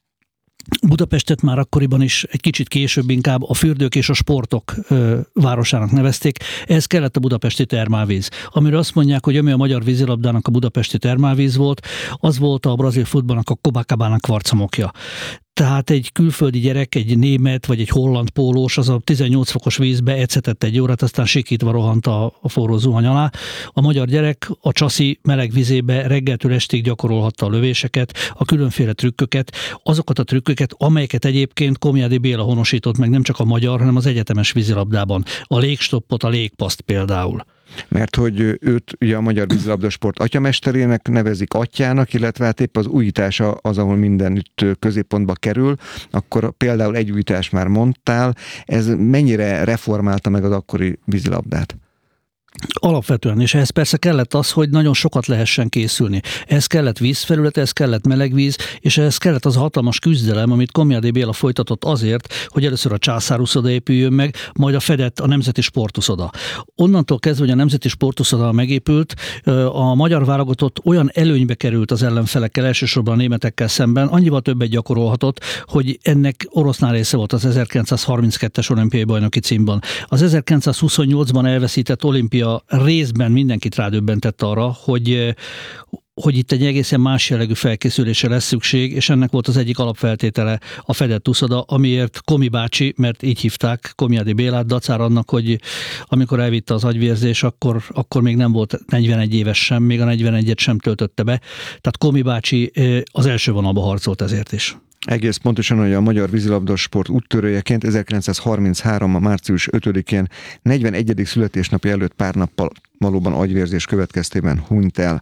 Budapestet már akkoriban is egy kicsit később inkább a fürdők és a sportok ö, városának nevezték. Ehhez kellett a budapesti termálvíz. Amiről azt mondják, hogy ami a magyar vízilabdának a budapesti termálvíz volt, az volt a brazil futballnak a Copacabana kvarcamokja. Tehát egy külföldi gyerek, egy német vagy egy holland pólós, az a tizennyolc fokos vízbe ecetett egy órát, aztán sikítva rohant a, a forró zuhany alá. A magyar gyerek a csaszi meleg vizébe reggeltől estig gyakorolhatta a lövéseket, a különféle trükköket, azokat a trükköket, amelyeket egyébként Komjádi Béla honosított meg nem csak a magyar, hanem az egyetemes vízilabdában. A légstoppot, a légpaszt például. Mert hogy őt ugye a magyar vízilabdasport atyamesterének nevezik atyának, illetve hát épp az újítása az, ahol mindenütt középpontba kerül, akkor például egy újítást már mondtál, ez mennyire reformálta meg az akkori vízilabdát? Alapvetően, és ehhez persze kellett az, hogy nagyon sokat lehessen készülni. Ehhez kellett vízfelület, ehhez kellett melegvíz, és ehhez kellett az hatalmas küzdelem, amit Komjádi Béla folytatott azért, hogy először a császáruszoda épüljön meg, majd a fedett a Nemzeti Sportuszoda. Onnantól kezdve, hogy a Nemzeti Sportuszoda megépült, a magyar válogatott olyan előnybe került az ellenfelekkel, elsősorban a németekkel szemben, annyival többet gyakorolhatott, hogy ennek orosznál része volt az ezerkilencszázharminckettes olimpiai bajnoki címban. Az ezerkilencszázhuszonnyolcban elveszített olimpia részben mindenkit rádöbbentett arra, hogy, hogy itt egy egészen más jellegű felkészülésre lesz szükség, és ennek volt az egyik alapfeltétele a fedett úszoda, amiért Komi bácsi, mert így hívták Komjádi Bélát, dacára annak, hogy amikor elvitte az agyvérzés, akkor, akkor még nem volt negyvenegy éves sem, még a negyvenegyet sem töltötte be. Tehát Komi bácsi az első vonalba harcolt ezért is. Egész pontosan, hogy a magyar vízilabdasport úttörőjeként ezerkilencszázharminchárom. március ötödikén negyvenegyedik születésnapja előtt pár nappal valóban agyvérzés következtében hunyt el.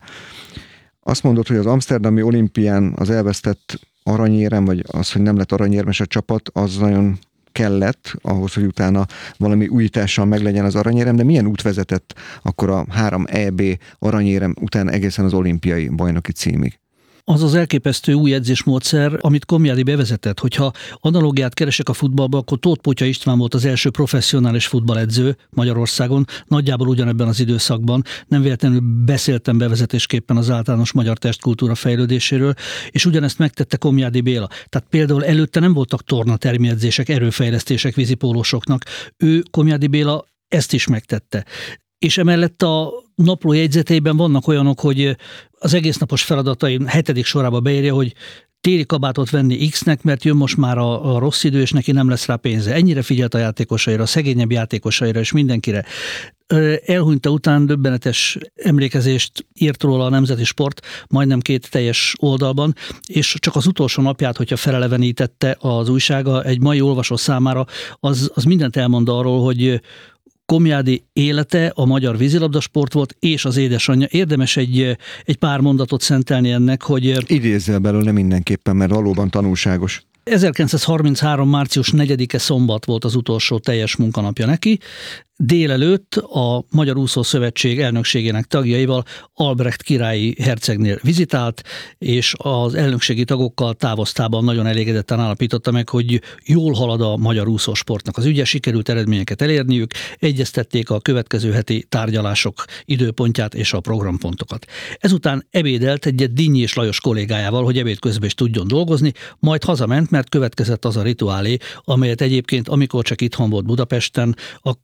Azt mondod, hogy az amszterdami olimpián az elvesztett aranyérem, vagy az, hogy nem lett aranyérmes a csapat, az nagyon kellett ahhoz, hogy utána valami újítással meglegyen az aranyérem, de milyen út vezetett akkor a három é bé aranyérem után egészen az olimpiai bajnoki címig? Az az elképesztő új edzésmódszer, amit Komjádi bevezetett, hogyha analógiát keresek a futballba, akkor Tóth Potya István volt az első professzionális futballedző Magyarországon, nagyjából ugyanebben az időszakban. Nem véletlenül beszéltem bevezetésképpen az általános magyar testkultúra fejlődéséről, és ugyanezt megtette Komjádi Béla. Tehát például előtte nem voltak tornatermi edzések, erőfejlesztések vízipólósoknak. Ő, Komjádi Béla, ezt is megtette. És emellett a napló jegyzeteiben vannak olyanok, hogy az egész napos feladatain hetedik sorába beírja, hogy téli kabátot venni X-nek, mert jön most már a, a rossz idő, és neki nem lesz rá pénze. Ennyire figyelt a játékosaira, a szegényebb játékosaira és mindenkire. Elhunyta után döbbenetes emlékezést írt róla a Nemzeti Sport, majdnem két teljes oldalban, és csak az utolsó napját, hogyha felelevenítette az újsága egy mai olvasó számára, az, az mindent elmond arról, hogy Komjádi élete a magyar vízilabdasport volt, és az édesanyja. Érdemes egy, egy pár mondatot szentelni ennek, hogy... Idézzel belőle mindenképpen, mert valóban tanulságos. ezerkilencszázharminchárom. március negyedike szombat volt az utolsó teljes munkanapja neki. Délelőtt a Magyar Úszó Szövetség elnökségének tagjaival Albrecht királyi hercegnél vizitált, és az elnökségi tagokkal távoztában nagyon elégedetten állapította meg, hogy jól halad a magyar úszósportnak az ügye, sikerült eredményeket elérniük, egyeztették a következő heti tárgyalások időpontját és a programpontokat. Ezután ebédelt egyet Dinnyi és Lajos kollégájával, hogy ebéd közben is tudjon dolgozni, majd hazament, mert következett az a rituálé, amelyet egyébként amikor csak itthon volt Budapesten, akkor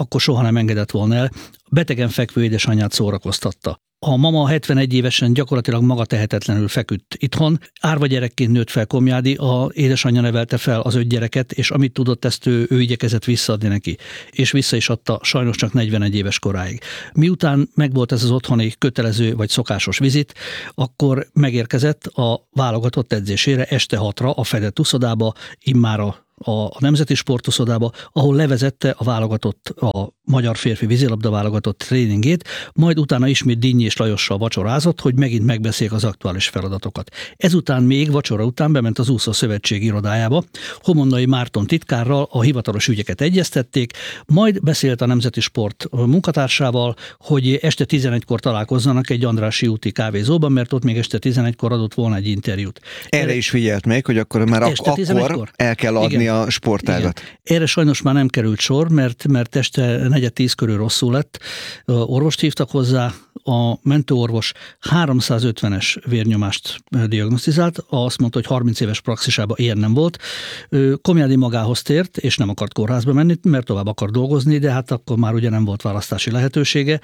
akkor soha nem engedett volna el. Betegen fekvő édesanyját szórakoztatta. A mama hetvenegy évesen gyakorlatilag maga tehetetlenül feküdt itthon. Árva gyerekként nőtt fel Komjádi, a édesanyja nevelte fel az öt gyereket, és amit tudott, ezt ő, ő igyekezett visszaadni neki. És vissza is adta, sajnos csak negyvenegy éves koráig. Miután megvolt ez az otthoni kötelező vagy szokásos vizit, akkor megérkezett a válogatott edzésére este hatra a fedett uszodába, immára a nemzeti sportuszodába, ahol levezette a válogatott, a magyar férfi vízilabda válogatott tréningét, majd utána ismét Dinnyi és Lajossal vacsorázott, hogy megint megbeszéljék az aktuális feladatokat. Ezután még vacsora után bement az úszó szövetség irodájába, Homonnai Márton titkárral a hivatalos ügyeket egyeztették, majd beszélt a nemzeti sport munkatársával, hogy este tizenegykor találkozzanak egy Andrássy úti kávézóban, mert ott még este tizenegykor adott volna egy interjút. Erre, Erre is figyelt meg, hogy akkor már ak- akkor el kell adni. Igen. A sportágat. Igen. Erre sajnos már nem került sor, mert, mert este negyed tíz körül rosszul lett. Orvost hívtak hozzá, a mentőorvos háromszázötvenes vérnyomást diagnosztizált, azt mondta, hogy harminc éves praxisában ilyen nem volt. Komjádi magához tért, és nem akart kórházba menni, mert tovább akart dolgozni, de hát akkor már ugye nem volt választási lehetősége.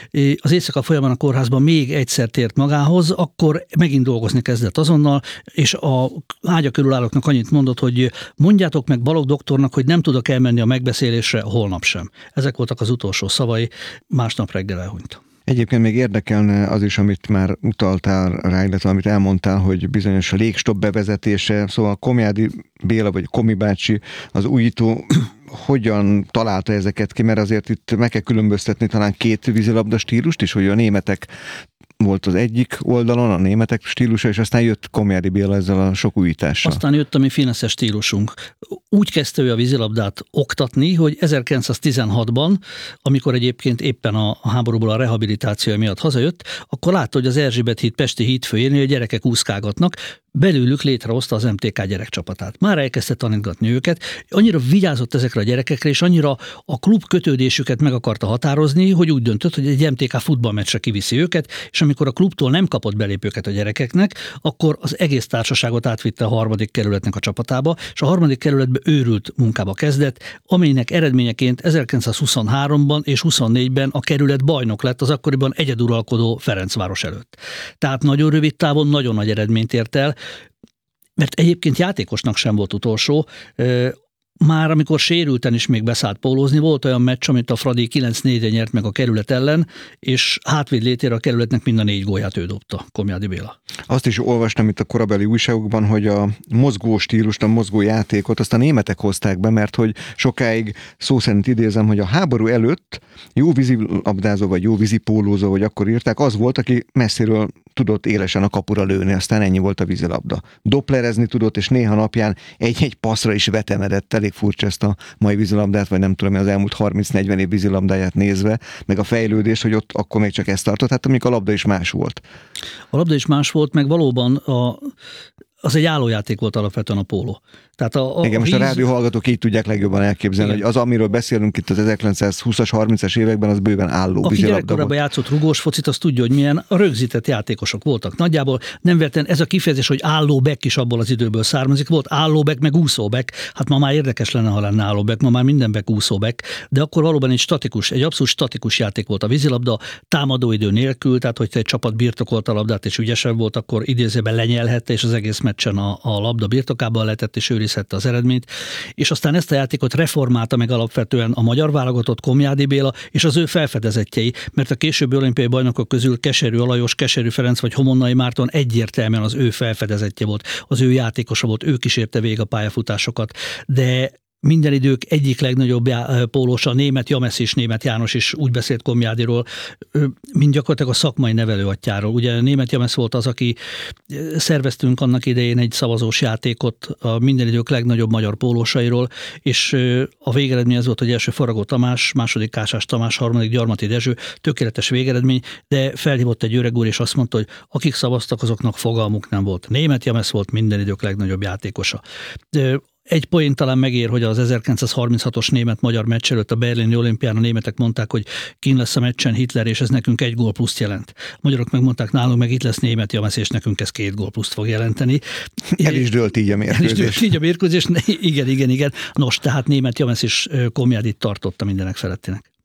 Az éjszaka folyamán a kórházban még egyszer tért magához, akkor megint dolgozni kezdett azonnal, és a ágya körülállóknak annyit mondott, hogy mondjátok meg Balogh doktornak, hogy nem tudok elmenni a megbeszélésre holnap sem. Ezek voltak az utolsó szavai, másnap reggel elhunyt. Egyébként még érdekelne az is, amit már utaltál rá, illetve amit elmondtál, hogy bizonyos a légstopp bevezetése, szóval Komjádi Béla vagy Komi bácsi, az újító hogyan találta ezeket ki, mert azért itt meg kell különböztetni talán két vízilabda stílust is, hogy a németek volt az egyik oldalon, a németek stílusa, és aztán jött Komjádi Béla ezzel a sok újítással. Aztán jött a mi fineszes stílusunk. Úgy kezdte ő a vízilabdát oktatni, hogy ezerkilencszáztizenhatban, amikor egyébként éppen a háborúból a rehabilitáció miatt hazajött, akkor látta, hogy az Erzsébet híd Pesti hídfőjénél a gyerekek úszkálgatnak, belőlük létrehozta az em té ká gyerekcsapatát. Már elkezdte tanítgatni őket, annyira vigyázott ezekre a gyerekekre, és annyira a klub kötődésüket meg akarta határozni, hogy úgy döntött, hogy egy em té ká futballmeccsre kiviszi őket, és amikor a klubtól nem kapott belépőket a gyerekeknek, akkor az egész társaságot átvitte a harmadik kerületnek a csapatába, és a harmadik kerületbe őrült munkába kezdett, amelynek eredményeként ezerkilencszázhuszonháromban és huszonnégyben a kerület bajnok lett az akkoriban egyeduralkodó Ferencváros előtt. Tehát nagyon rövid távon nagyon nagy eredményt ért el, mert egyébként játékosnak sem volt utolsó. Már amikor sérülten is még beszállt pólózni, volt olyan meccs, amit a Fradi kilenc négyre nyert meg a kerület ellen, és hátvéd létére a kerületnek mind a négy gólját ő dobta, Komjádi Béla. Azt is olvastam itt a korabeli újságokban, hogy a mozgó stílust, a mozgó játékot azt a németek hozták be, mert hogy sokáig szó szerint idézem, hogy a háború előtt jó vízilabdázó vagy jó vízipólózó, vagy akkor írták, az volt, aki messziről tudott élesen a kapura lőni, aztán ennyi volt a vízilabda. Dopplerezni tudott, és néha napján egy-egy passzra is vetemedett. Elég furcsa ezt a mai vízilabdát, vagy nem tudom, az elmúlt harminc-negyven év vízilabdáját nézve, meg a fejlődés, hogy ott akkor még csak ezt tartott, hát amikor a labda is más volt. A labda is más volt, meg valóban a, az egy állójáték volt alapvetően a póló. Tehát a, a Igen, most víz... a rádióhallgatók így tudják legjobban elképzelni, Igen. hogy az, amiről beszélünk itt az ezerkilencszázhúszas, harmincas években, az bőven álló Aki vízilabda gyerekkorában játszott rugós focit, az tudja, hogy milyen rögzített játékosok voltak. Nagyjából nem véletlen ez a kifejezés, hogy állóbek is abból az időből származik. Volt állóbek, meg úszóbek. Hát ma már érdekes lenne, ha lenne állóbek, ma már mindenbek úszóbek, de akkor valóban egy statikus, egy abszolút statikus játék volt a vízilabda, támadóidő nélkül, tehát hogyha egy csapat birtokolta a labdát és ügyesebb volt, akkor idézőben lenyelhette, és az egész meccsen a, a labda birtokában lehetett és őrizhette az eredményt. És aztán ezt a játékot reformálta meg alapvetően a magyar válogatott, Komjádi Béla és az ő felfedezettjei, mert a későbbi olimpiai bajnokok közül Keserű Alajos, Keserű Ferenc vagy Homonnai Márton egyértelműen az ő felfedezetje volt, az ő játékosa volt, ő kísérte végig a pályafutásokat, de minden idők egyik legnagyobb pólósa, német James és német János is úgy beszélt Komjádiról, mint gyakorlatilag a szakmai nevelőatyjáról. Ugye német James volt az, aki szerveztünk annak idején egy szavazós játékot a minden idők legnagyobb magyar pólósairól, és a végeredmény az volt, hogy első Faragó Tamás, második Kásás Tamás, harmadik Gyarmati Dezső, tökéletes végeredmény, de felhívott egy öreg úr, és azt mondta, hogy akik szavaztak, azoknak fogalmuk nem volt. Német James volt minden idők legnagyobb játékosa. Egy poén talán megér, hogy az ezerkilencszázharminchatos német-magyar meccs előtt a berlini olimpián a németek mondták, hogy kin lesz a meccsen Hitler, és ez nekünk egy gól pluszt jelent. A magyarok megmondták nálunk, meg itt lesz német James, és nekünk ez két gól pluszt fog jelenteni. El is dőlt így a mérkőzés. El is dőlt így a mérkőzés. Igen, igen, igen. Nos, tehát német James is Komjádit tartotta mindenek felettinek.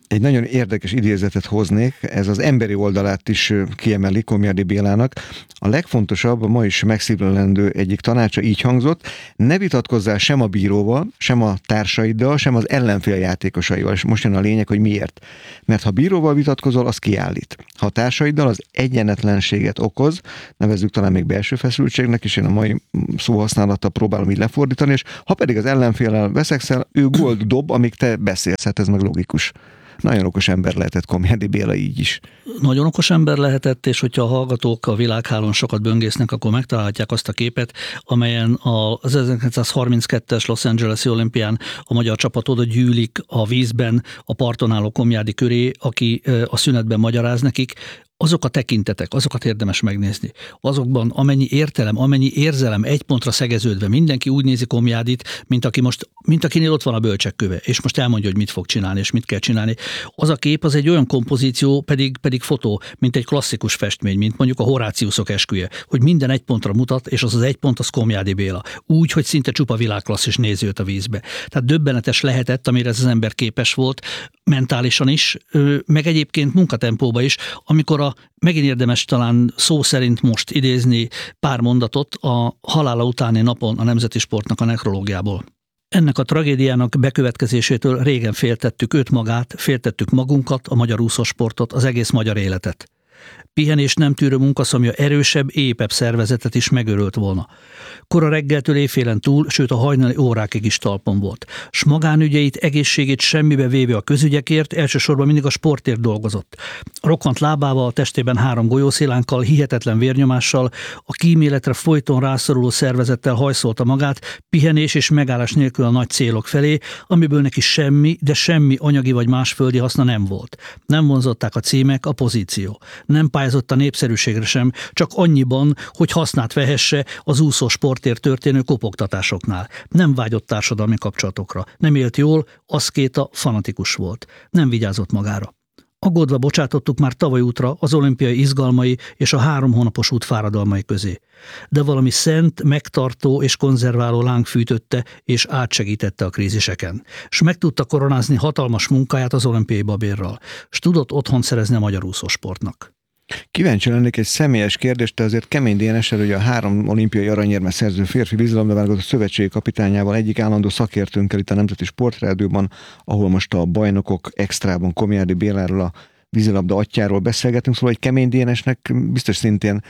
Egy nagyon érdekes idézetet hoznék, ez az emberi oldalát is kiemeli Komjádi Bélának. A legfontosabb, a ma is megszívlelendő egyik tanácsa így hangzott: ne vitatkozzál sem a bíróval, sem a társaiddal, sem az ellenfél játékosaival. És most jön a lényeg, hogy miért. Mert ha bíróval vitatkozol, az kiállít. Ha a társaiddal, az egyenetlenséget okoz, nevezzük talán még belső feszültségnek, és én a mai szóhasználattal próbálom így lefordítani, és ha pedig az ellenféllel veszekszel, ő gólt dob, amíg te beszélsz, hát ez meg logikus. Nagyon okos ember lehetett Komjádi Béla így is. Nagyon okos ember lehetett, és hogyha a hallgatók a világhálón sokat böngésznek, akkor megtalálhatják azt a képet, amelyen az ezerkilencszázharminckettes Los Angeles-i olimpián a magyar csapat oda gyűlik a vízben a parton álló Komjádi köré, aki a szünetben magyaráz nekik. Azok a tekintetek, azokat érdemes megnézni. Azokban amennyi értelem, amennyi érzelem egy pontra szegeződve, mindenki úgy nézi Komjádit, mint aki most, mint akinél ott van a bölcsekköve, és most elmondja, hogy mit fog csinálni, és mit kell csinálni. Az a kép, az egy olyan kompozíció, pedig, pedig fotó, mint egy klasszikus festmény, mint mondjuk a Horáciuszok esküje, hogy minden egy pontra mutat, és az az egy pont az Komjádi Béla. Úgy, hogy szinte csupa világklasszis nézi őt a vízbe. Tehát döbbenetes lehetett, amire ez az ember képes volt, mentálisan is, meg egyébként munkatempóba is, amikor a megint érdemes talán szó szerint most idézni pár mondatot a halála utáni napon a Nemzeti Sportnak a nekrológiából. Ennek a tragédiának bekövetkezésétől régen féltettük őt magát, féltettük magunkat, a magyar úszósportot, az egész magyar életet. Pihenés nem tűrő munkaszomja erősebb, épebb szervezetet is megörölt volna. Kora reggeltől éjfélen túl, sőt a hajnali órákig is talpon volt. S magánügyeit, egészségét semmibe véve a közügyekért, elsősorban mindig a sportért dolgozott. Rokkant lábával, a testében három golyószélánkkal, hihetetlen vérnyomással, a kíméletre folyton rászoruló szervezettel hajszolta magát, pihenés és megállás nélkül a nagy célok felé, amiből neki semmi, de semmi anyagi vagy más földi haszna nem volt. Nem vonzották a címek, a pozíció. Nem pályázott a népszerűségre sem, csak annyiban, hogy hasznát vehesse az úszó sportért történő kopogtatásoknál. Nem vágyott társadalmi kapcsolatokra. Nem élt jól, aszkéta, fanatikus volt. Nem vigyázott magára. Aggódva bocsátottuk már tavaly útra az olimpiai izgalmai és a három hónapos út fáradalmai közé. De valami szent, megtartó és konzerváló láng fűtötte és átsegítette a kríziseken. S meg tudta koronázni hatalmas munkáját az olimpiai babérral. S tudott otthon szerezni a magyar úszósportnak. Kíváncsi lennék egy személyes kérdést, de azért Kemény Dénessel, hogy a három olimpiai aranyérmet szerző férfi vízilabdaválogatott szövetségi kapitányával, egyik állandó szakértőnkkel itt a Nemzeti Sportrádióban, ahol most a bajnokok extrában Komjádi Béláról, a vízilabda atyjáról beszélgetünk, szóval hogy Kemény Dénesnek biztos szintén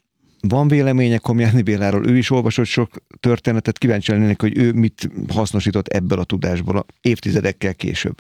van véleménye Komjádi Béláról, ő is olvasott sok történetet, kíváncsi lennék, hogy ő mit hasznosított ebből a tudásból a évtizedekkel később.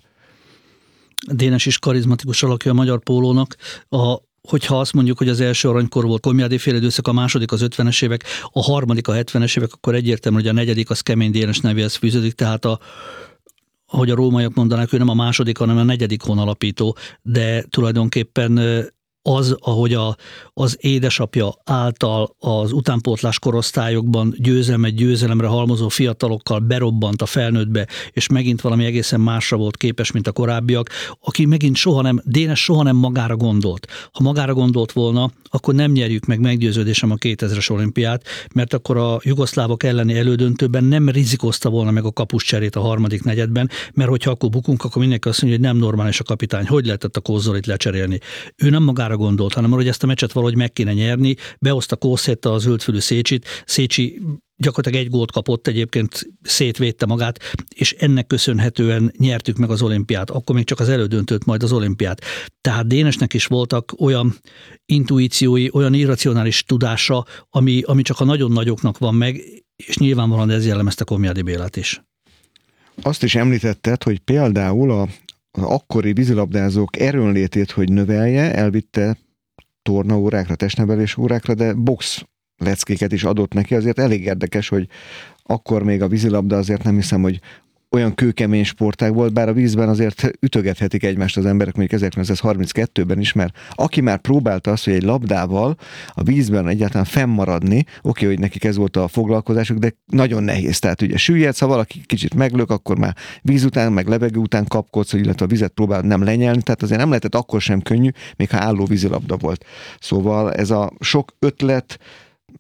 Dénes is karizmatikus alakja a magyar pólónak. A Hogyha azt mondjuk, hogy az első aranykor volt Komjádi féle időszak, a második az ötvenes évek, a harmadik a hetvenes évek, akkor egyértelmű, hogy a negyedik az Kemény Dénes nevéhez fűződik, tehát a, ahogy a rómaiak mondanák, ő nem a második, hanem a negyedik honalapító, de tulajdonképpen az, ahogy a, az édesapja által az utánpótlás korosztályokban győzelmet győzelemre halmozó fiatalokkal berobbant a felnőttbe, és megint valami egészen másra volt képes, mint a korábbiak, aki megint soha nem, Dénes soha nem magára gondolt. Ha magára gondolt volna, akkor nem nyerjük meg meggyőződésem a kétezres olimpiát, mert akkor a jugoszlávok elleni elődöntőben nem rizikozta volna meg a kapuscserét a harmadik negyedben, mert hogyha akkor bukunk, akkor mindenki azt mondja, hogy nem normális a kapitány, hogy lehetett a Kózzolit lecserélni. Ő nem magára gondolt, hanem hogy ezt a meccset valahogy meg kéne nyerni, behozta Kószetta az zöldfülű Szécsit, Szécsi gyakorlatilag egy gólt kapott, egyébként szétvédte magát, és ennek köszönhetően nyertük meg az olimpiát. Akkor még csak az elődöntőt, majd az olimpiát. Tehát Dénesnek is voltak olyan intuíciói, olyan irracionális tudása, ami, ami csak a nagyon nagyoknak van meg, és nyilvánvalóan ez jellemezte Komjádi Bélát is. Azt is említetted, hogy például a az akkori vízilabdázók erőnlétét, hogy növelje, elvitte tornaórákra, testnevelés órákra, de box leckéket is adott neki. Azért elég érdekes, hogy akkor még a vízilabda azért nem hiszem, hogy olyan kőkemény sportág volt, bár a vízben azért ütögethetik egymást az emberek, mondjuk ezerkilencszázharminckettőben is, mert aki már próbálta azt, hogy egy labdával a vízben egyáltalán fennmaradni, oké, hogy nekik ez volt a foglalkozásuk, de nagyon nehéz. Tehát ugye süllyedsz, ha valaki kicsit meglök, akkor már víz után, meg levegő után kapkodsz, illetve a vizet próbál nem lenyelni, tehát azért nem lehetett akkor sem könnyű, még ha álló vízilabda volt. Szóval ez a sok ötlet,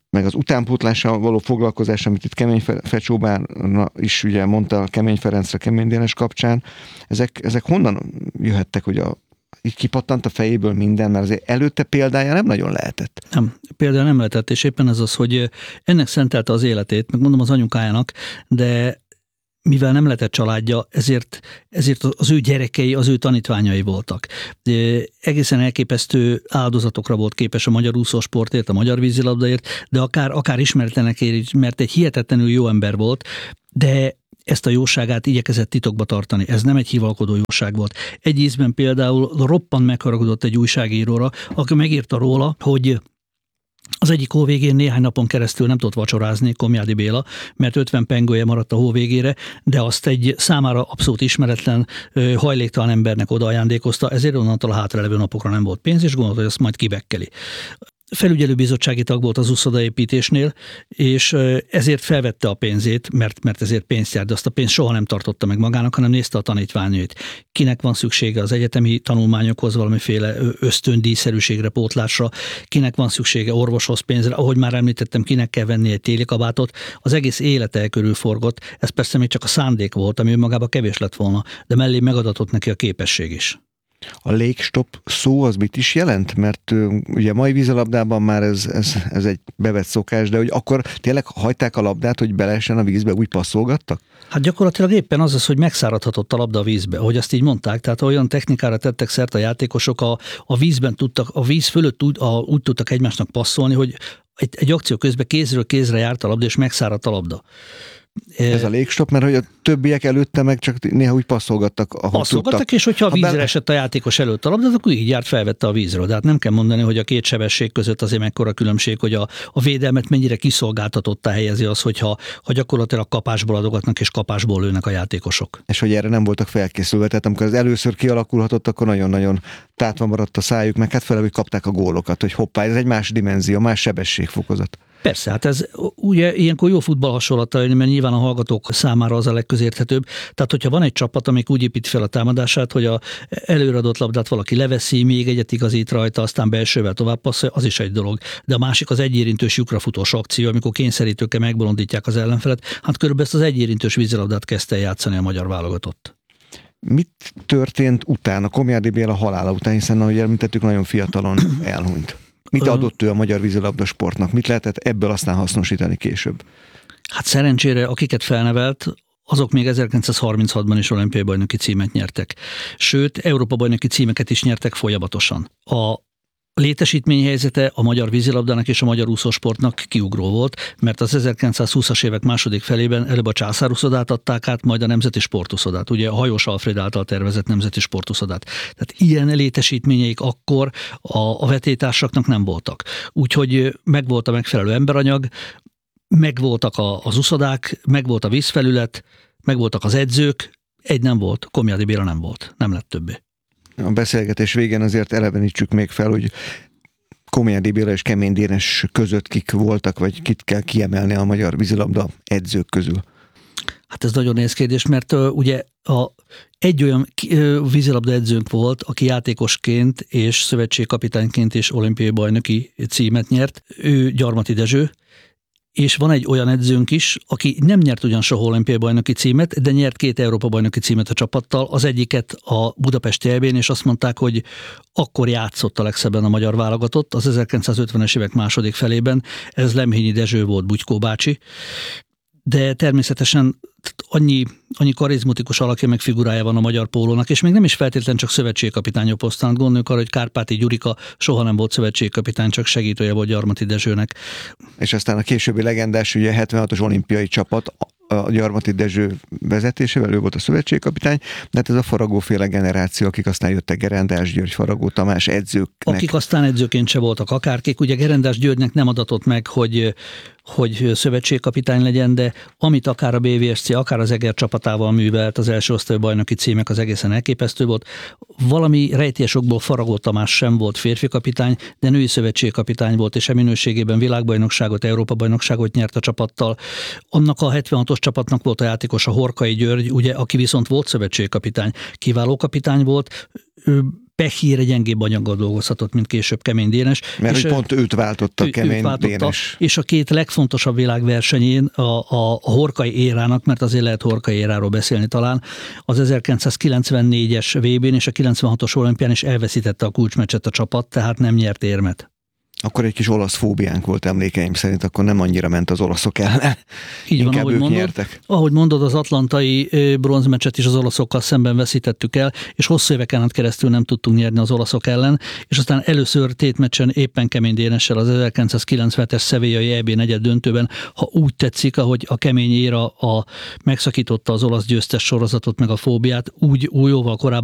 meg az utánpótlással való foglalkozás, amit itt Kemény Fecsóbár is ugye mondta a Kemény Ferencre, Kemény Dénes kapcsán, ezek, ezek honnan jöhettek, hogy a így kipattant a fejéből minden, mert azért előtte példája nem nagyon lehetett. Nem, például nem lehetett, és éppen ez az, hogy ennek szentelte az életét, meg mondom az anyukájának, de mivel nem lehetett családja, ezért, ezért az ő gyerekei, az ő tanítványai voltak. De egészen elképesztő áldozatokra volt képes a magyar úszósportért, a magyar vízilabdaért, de akár, akár ismertlenekért, mert egy hihetetlenül jó ember volt, de ezt a jóságát igyekezett titokba tartani. Ez nem egy hivalkodó jóság volt. Egy ízben például roppant megharagudott egy újságíróra, aki megírta róla, hogy az egyik hó végén néhány napon keresztül nem tudott vacsorázni, Komjádi Béla, mert ötven pengője maradt a hó végére, de azt egy számára abszolút ismeretlen, hajléktalan embernek oda ajándékozta, ezért onnantól a hátralevő napokra nem volt pénz, és gondolta, hogy azt majd kibekkeli. Felügyelőbizottsági tag volt az úszodaépítésnél, és ezért felvette a pénzét, mert, mert ezért pénzt járt, de azt a pénzt soha nem tartotta meg magának, hanem nézte a tanítványait. Kinek van szüksége az egyetemi tanulmányokhoz, valamiféle ösztöndíjszerűségre, pótlásra, kinek van szüksége orvoshoz pénzre, ahogy már említettem, kinek kell venni egy téli kabátot, az egész élete körül forgott, ez persze még csak a szándék volt, ami önmagában kevés lett volna, de mellé megadatott neki a képesség is. A légstop szó az mit is jelent? Mert ugye a mai vízilabdában már ez, ez, ez egy bevett szokás, de hogy akkor tényleg hagyták a labdát, hogy beleessen a vízbe, úgy passzolgattak? Hát gyakorlatilag éppen az az, hogy megszáradhatott a labda a vízbe, ahogy azt így mondták, tehát olyan technikára tettek szert a játékosok, a, a vízben tudtak, a víz fölött úgy, a, úgy tudtak egymásnak passzolni, hogy egy, egy akció közben kézről kézre járt a labda, és megszáradt a labda. Ez a légstop, mert hogy a többiek előtte meg csak néha úgy passzolgattak, ahogy passzolgattak, tudtak. És hogyha a vízre be... esett a játékos előtt a labdát, akkor így járt, felvette a vízről. De hát nem kell mondani, hogy a két sebesség között azért mekkora különbség, hogy a, a védelmet mennyire kiszolgáltatottá helyezi az, hogyha ha gyakorlatilag kapásból adogatnak és kapásból lőnek a játékosok. És hogy erre nem voltak felkészülve, tehát amikor az először kialakulhatott, akkor nagyon-nagyon tátva maradt a szájuk, meg hát fele, hogy kapták a gólokat, hogy hoppá, ez egy más dimenzió, más sebességfokozat. Persze, hát ez ugye ilyenkor jó futball hasonlata, mert nyilván a hallgatók számára az a legközérthetőbb. Tehát, hogyha van egy csapat, amik úgy épít fel a támadását, hogy a előadott labdát valaki leveszi, még egyet igazít rajta, aztán belsővel tovább passzolja, az is egy dolog. De a másik az egyérintős lyukra futós akció, amikor kényszerítőkkel megbolondítják az ellenfelet. Hát körülbelül ezt az egyérintős vízilabdát kezdte játszani a magyar válogatott. Mit történt utána, Komjádi Béla halála után, hiszen ahogy említettük, nagyon fiatalon elhunyt? Mit adott ő a magyar vízilabda sportnak? Mit lehetett ebből aztán hasznosítani később? Hát szerencsére, akiket felnevelt, azok még ezerkilencszázharminchatban is olimpiai bajnoki címet nyertek. Sőt, Európa bajnoki címeket is nyertek folyamatosan. A létesítményhelyzete a magyar vízilabdának és a magyar úszósportnak kiugró volt, mert az ezerkilencszázhúszas évek második felében előbb a császárúszodát adták át, majd a nemzeti sportuszodát, ugye a Hajós Alfred által tervezett nemzeti sportuszodát. Tehát ilyen létesítményeik akkor a, a vetélytársaknak nem voltak. Úgyhogy megvolt a megfelelő emberanyag, megvoltak a, az uszodák, megvolt a vízfelület, megvoltak az edzők, egy nem volt, Komjádi Béla nem volt, nem lett többé. A beszélgetés végén azért elevenítsük még fel, hogy Komjádi Béla és Kemény Dénes között kik voltak, vagy kit kell kiemelni a magyar vízilabda edzők közül. Hát ez nagyon nehéz kérdés, mert uh, ugye a, egy olyan uh, vízilabda edzőnk volt, aki játékosként és szövetségkapitányként is olimpiai bajnoki címet nyert, ő Gyarmati Dezső, és van egy olyan edzőnk is, aki nem nyert ugyan soha olimpiai bajnoki címet, de nyert két Európa bajnoki címet a csapattal, az egyiket a budapesti é bén, és azt mondták, hogy akkor játszott a legszebben a magyar válogatott, az ezerkilencszázötvenes évek második felében, ez Lemhényi Dezső volt, Bugykó bácsi, de természetesen annyi, annyi karizmatikus alakja meg figurája van a magyar pólónak, és még nem is feltétlen csak szövetségkapitányok posztán. Gondoljuk arra, hogy Kárpáti Gyurika soha nem volt szövetségkapitány, csak segítője volt Gyarmati Dezsőnek. És aztán a későbbi legendás, ugye hetvenhatos olimpiai csapat, a Gyarmati Dezső vezetésével, ő volt a szövetségkapitány, de hát ez a Faragó-féle generáció, akik aztán jöttek, Gerendás György, Faragó Tamás edzőknek. Akik aztán edzőként se voltak akárkik, ugye Gerendás Györgynek nem adatott meg, hogy hogy szövetségkapitány legyen, de amit akár a bé vé es cé, akár az Eger csapatával művelt, az első osztályú bajnoki címek, az egészen elképesztő volt. Valami rejtélyes okból Faragó Tamás sem volt férfi kapitány, de női szövetségkapitány volt, és e minőségében világbajnokságot, Európa-bajnokságot nyert a csapattal. Annak a hetvenhatos csapatnak volt a játékos a Horkai György, ugye, aki viszont volt szövetségkapitány. Kiváló kapitány volt, ő pehére gyengébb anyaggal dolgozhatott, mint később Kemény Dénes. Mert és hogy pont őt váltotta ő, Kemény őt váltotta, Dénes. És a két legfontosabb világversenyén a, a, a Horkai érának, mert azért lehet Horkai éráról beszélni talán, az ezerkilencszázkilencvennégyes vé bén és a kilencvenhatos olimpián is elveszítette a kulcsmeccset a csapat, tehát nem nyert érmet. Akkor egy kis olasz fóbiánk volt emlékeim szerint, akkor nem annyira ment az olaszok ellen. Így van, ahogy mondod, nyertek. ahogy mondod, az atlantai bronzmeccset is az olaszokkal szemben veszítettük el, és hosszú éveken át keresztül nem tudtunk nyerni az olaszok ellen, és aztán először tétmeccsen éppen Kemény Dénessel az ezerkilencszázkilencvenhetes szevélyai é bé negyed döntőben, ha úgy tetszik, ahogy a Kemény éra a, megszakította az olasz győztes sorozatot meg a fóbiát, úgy jóval korábban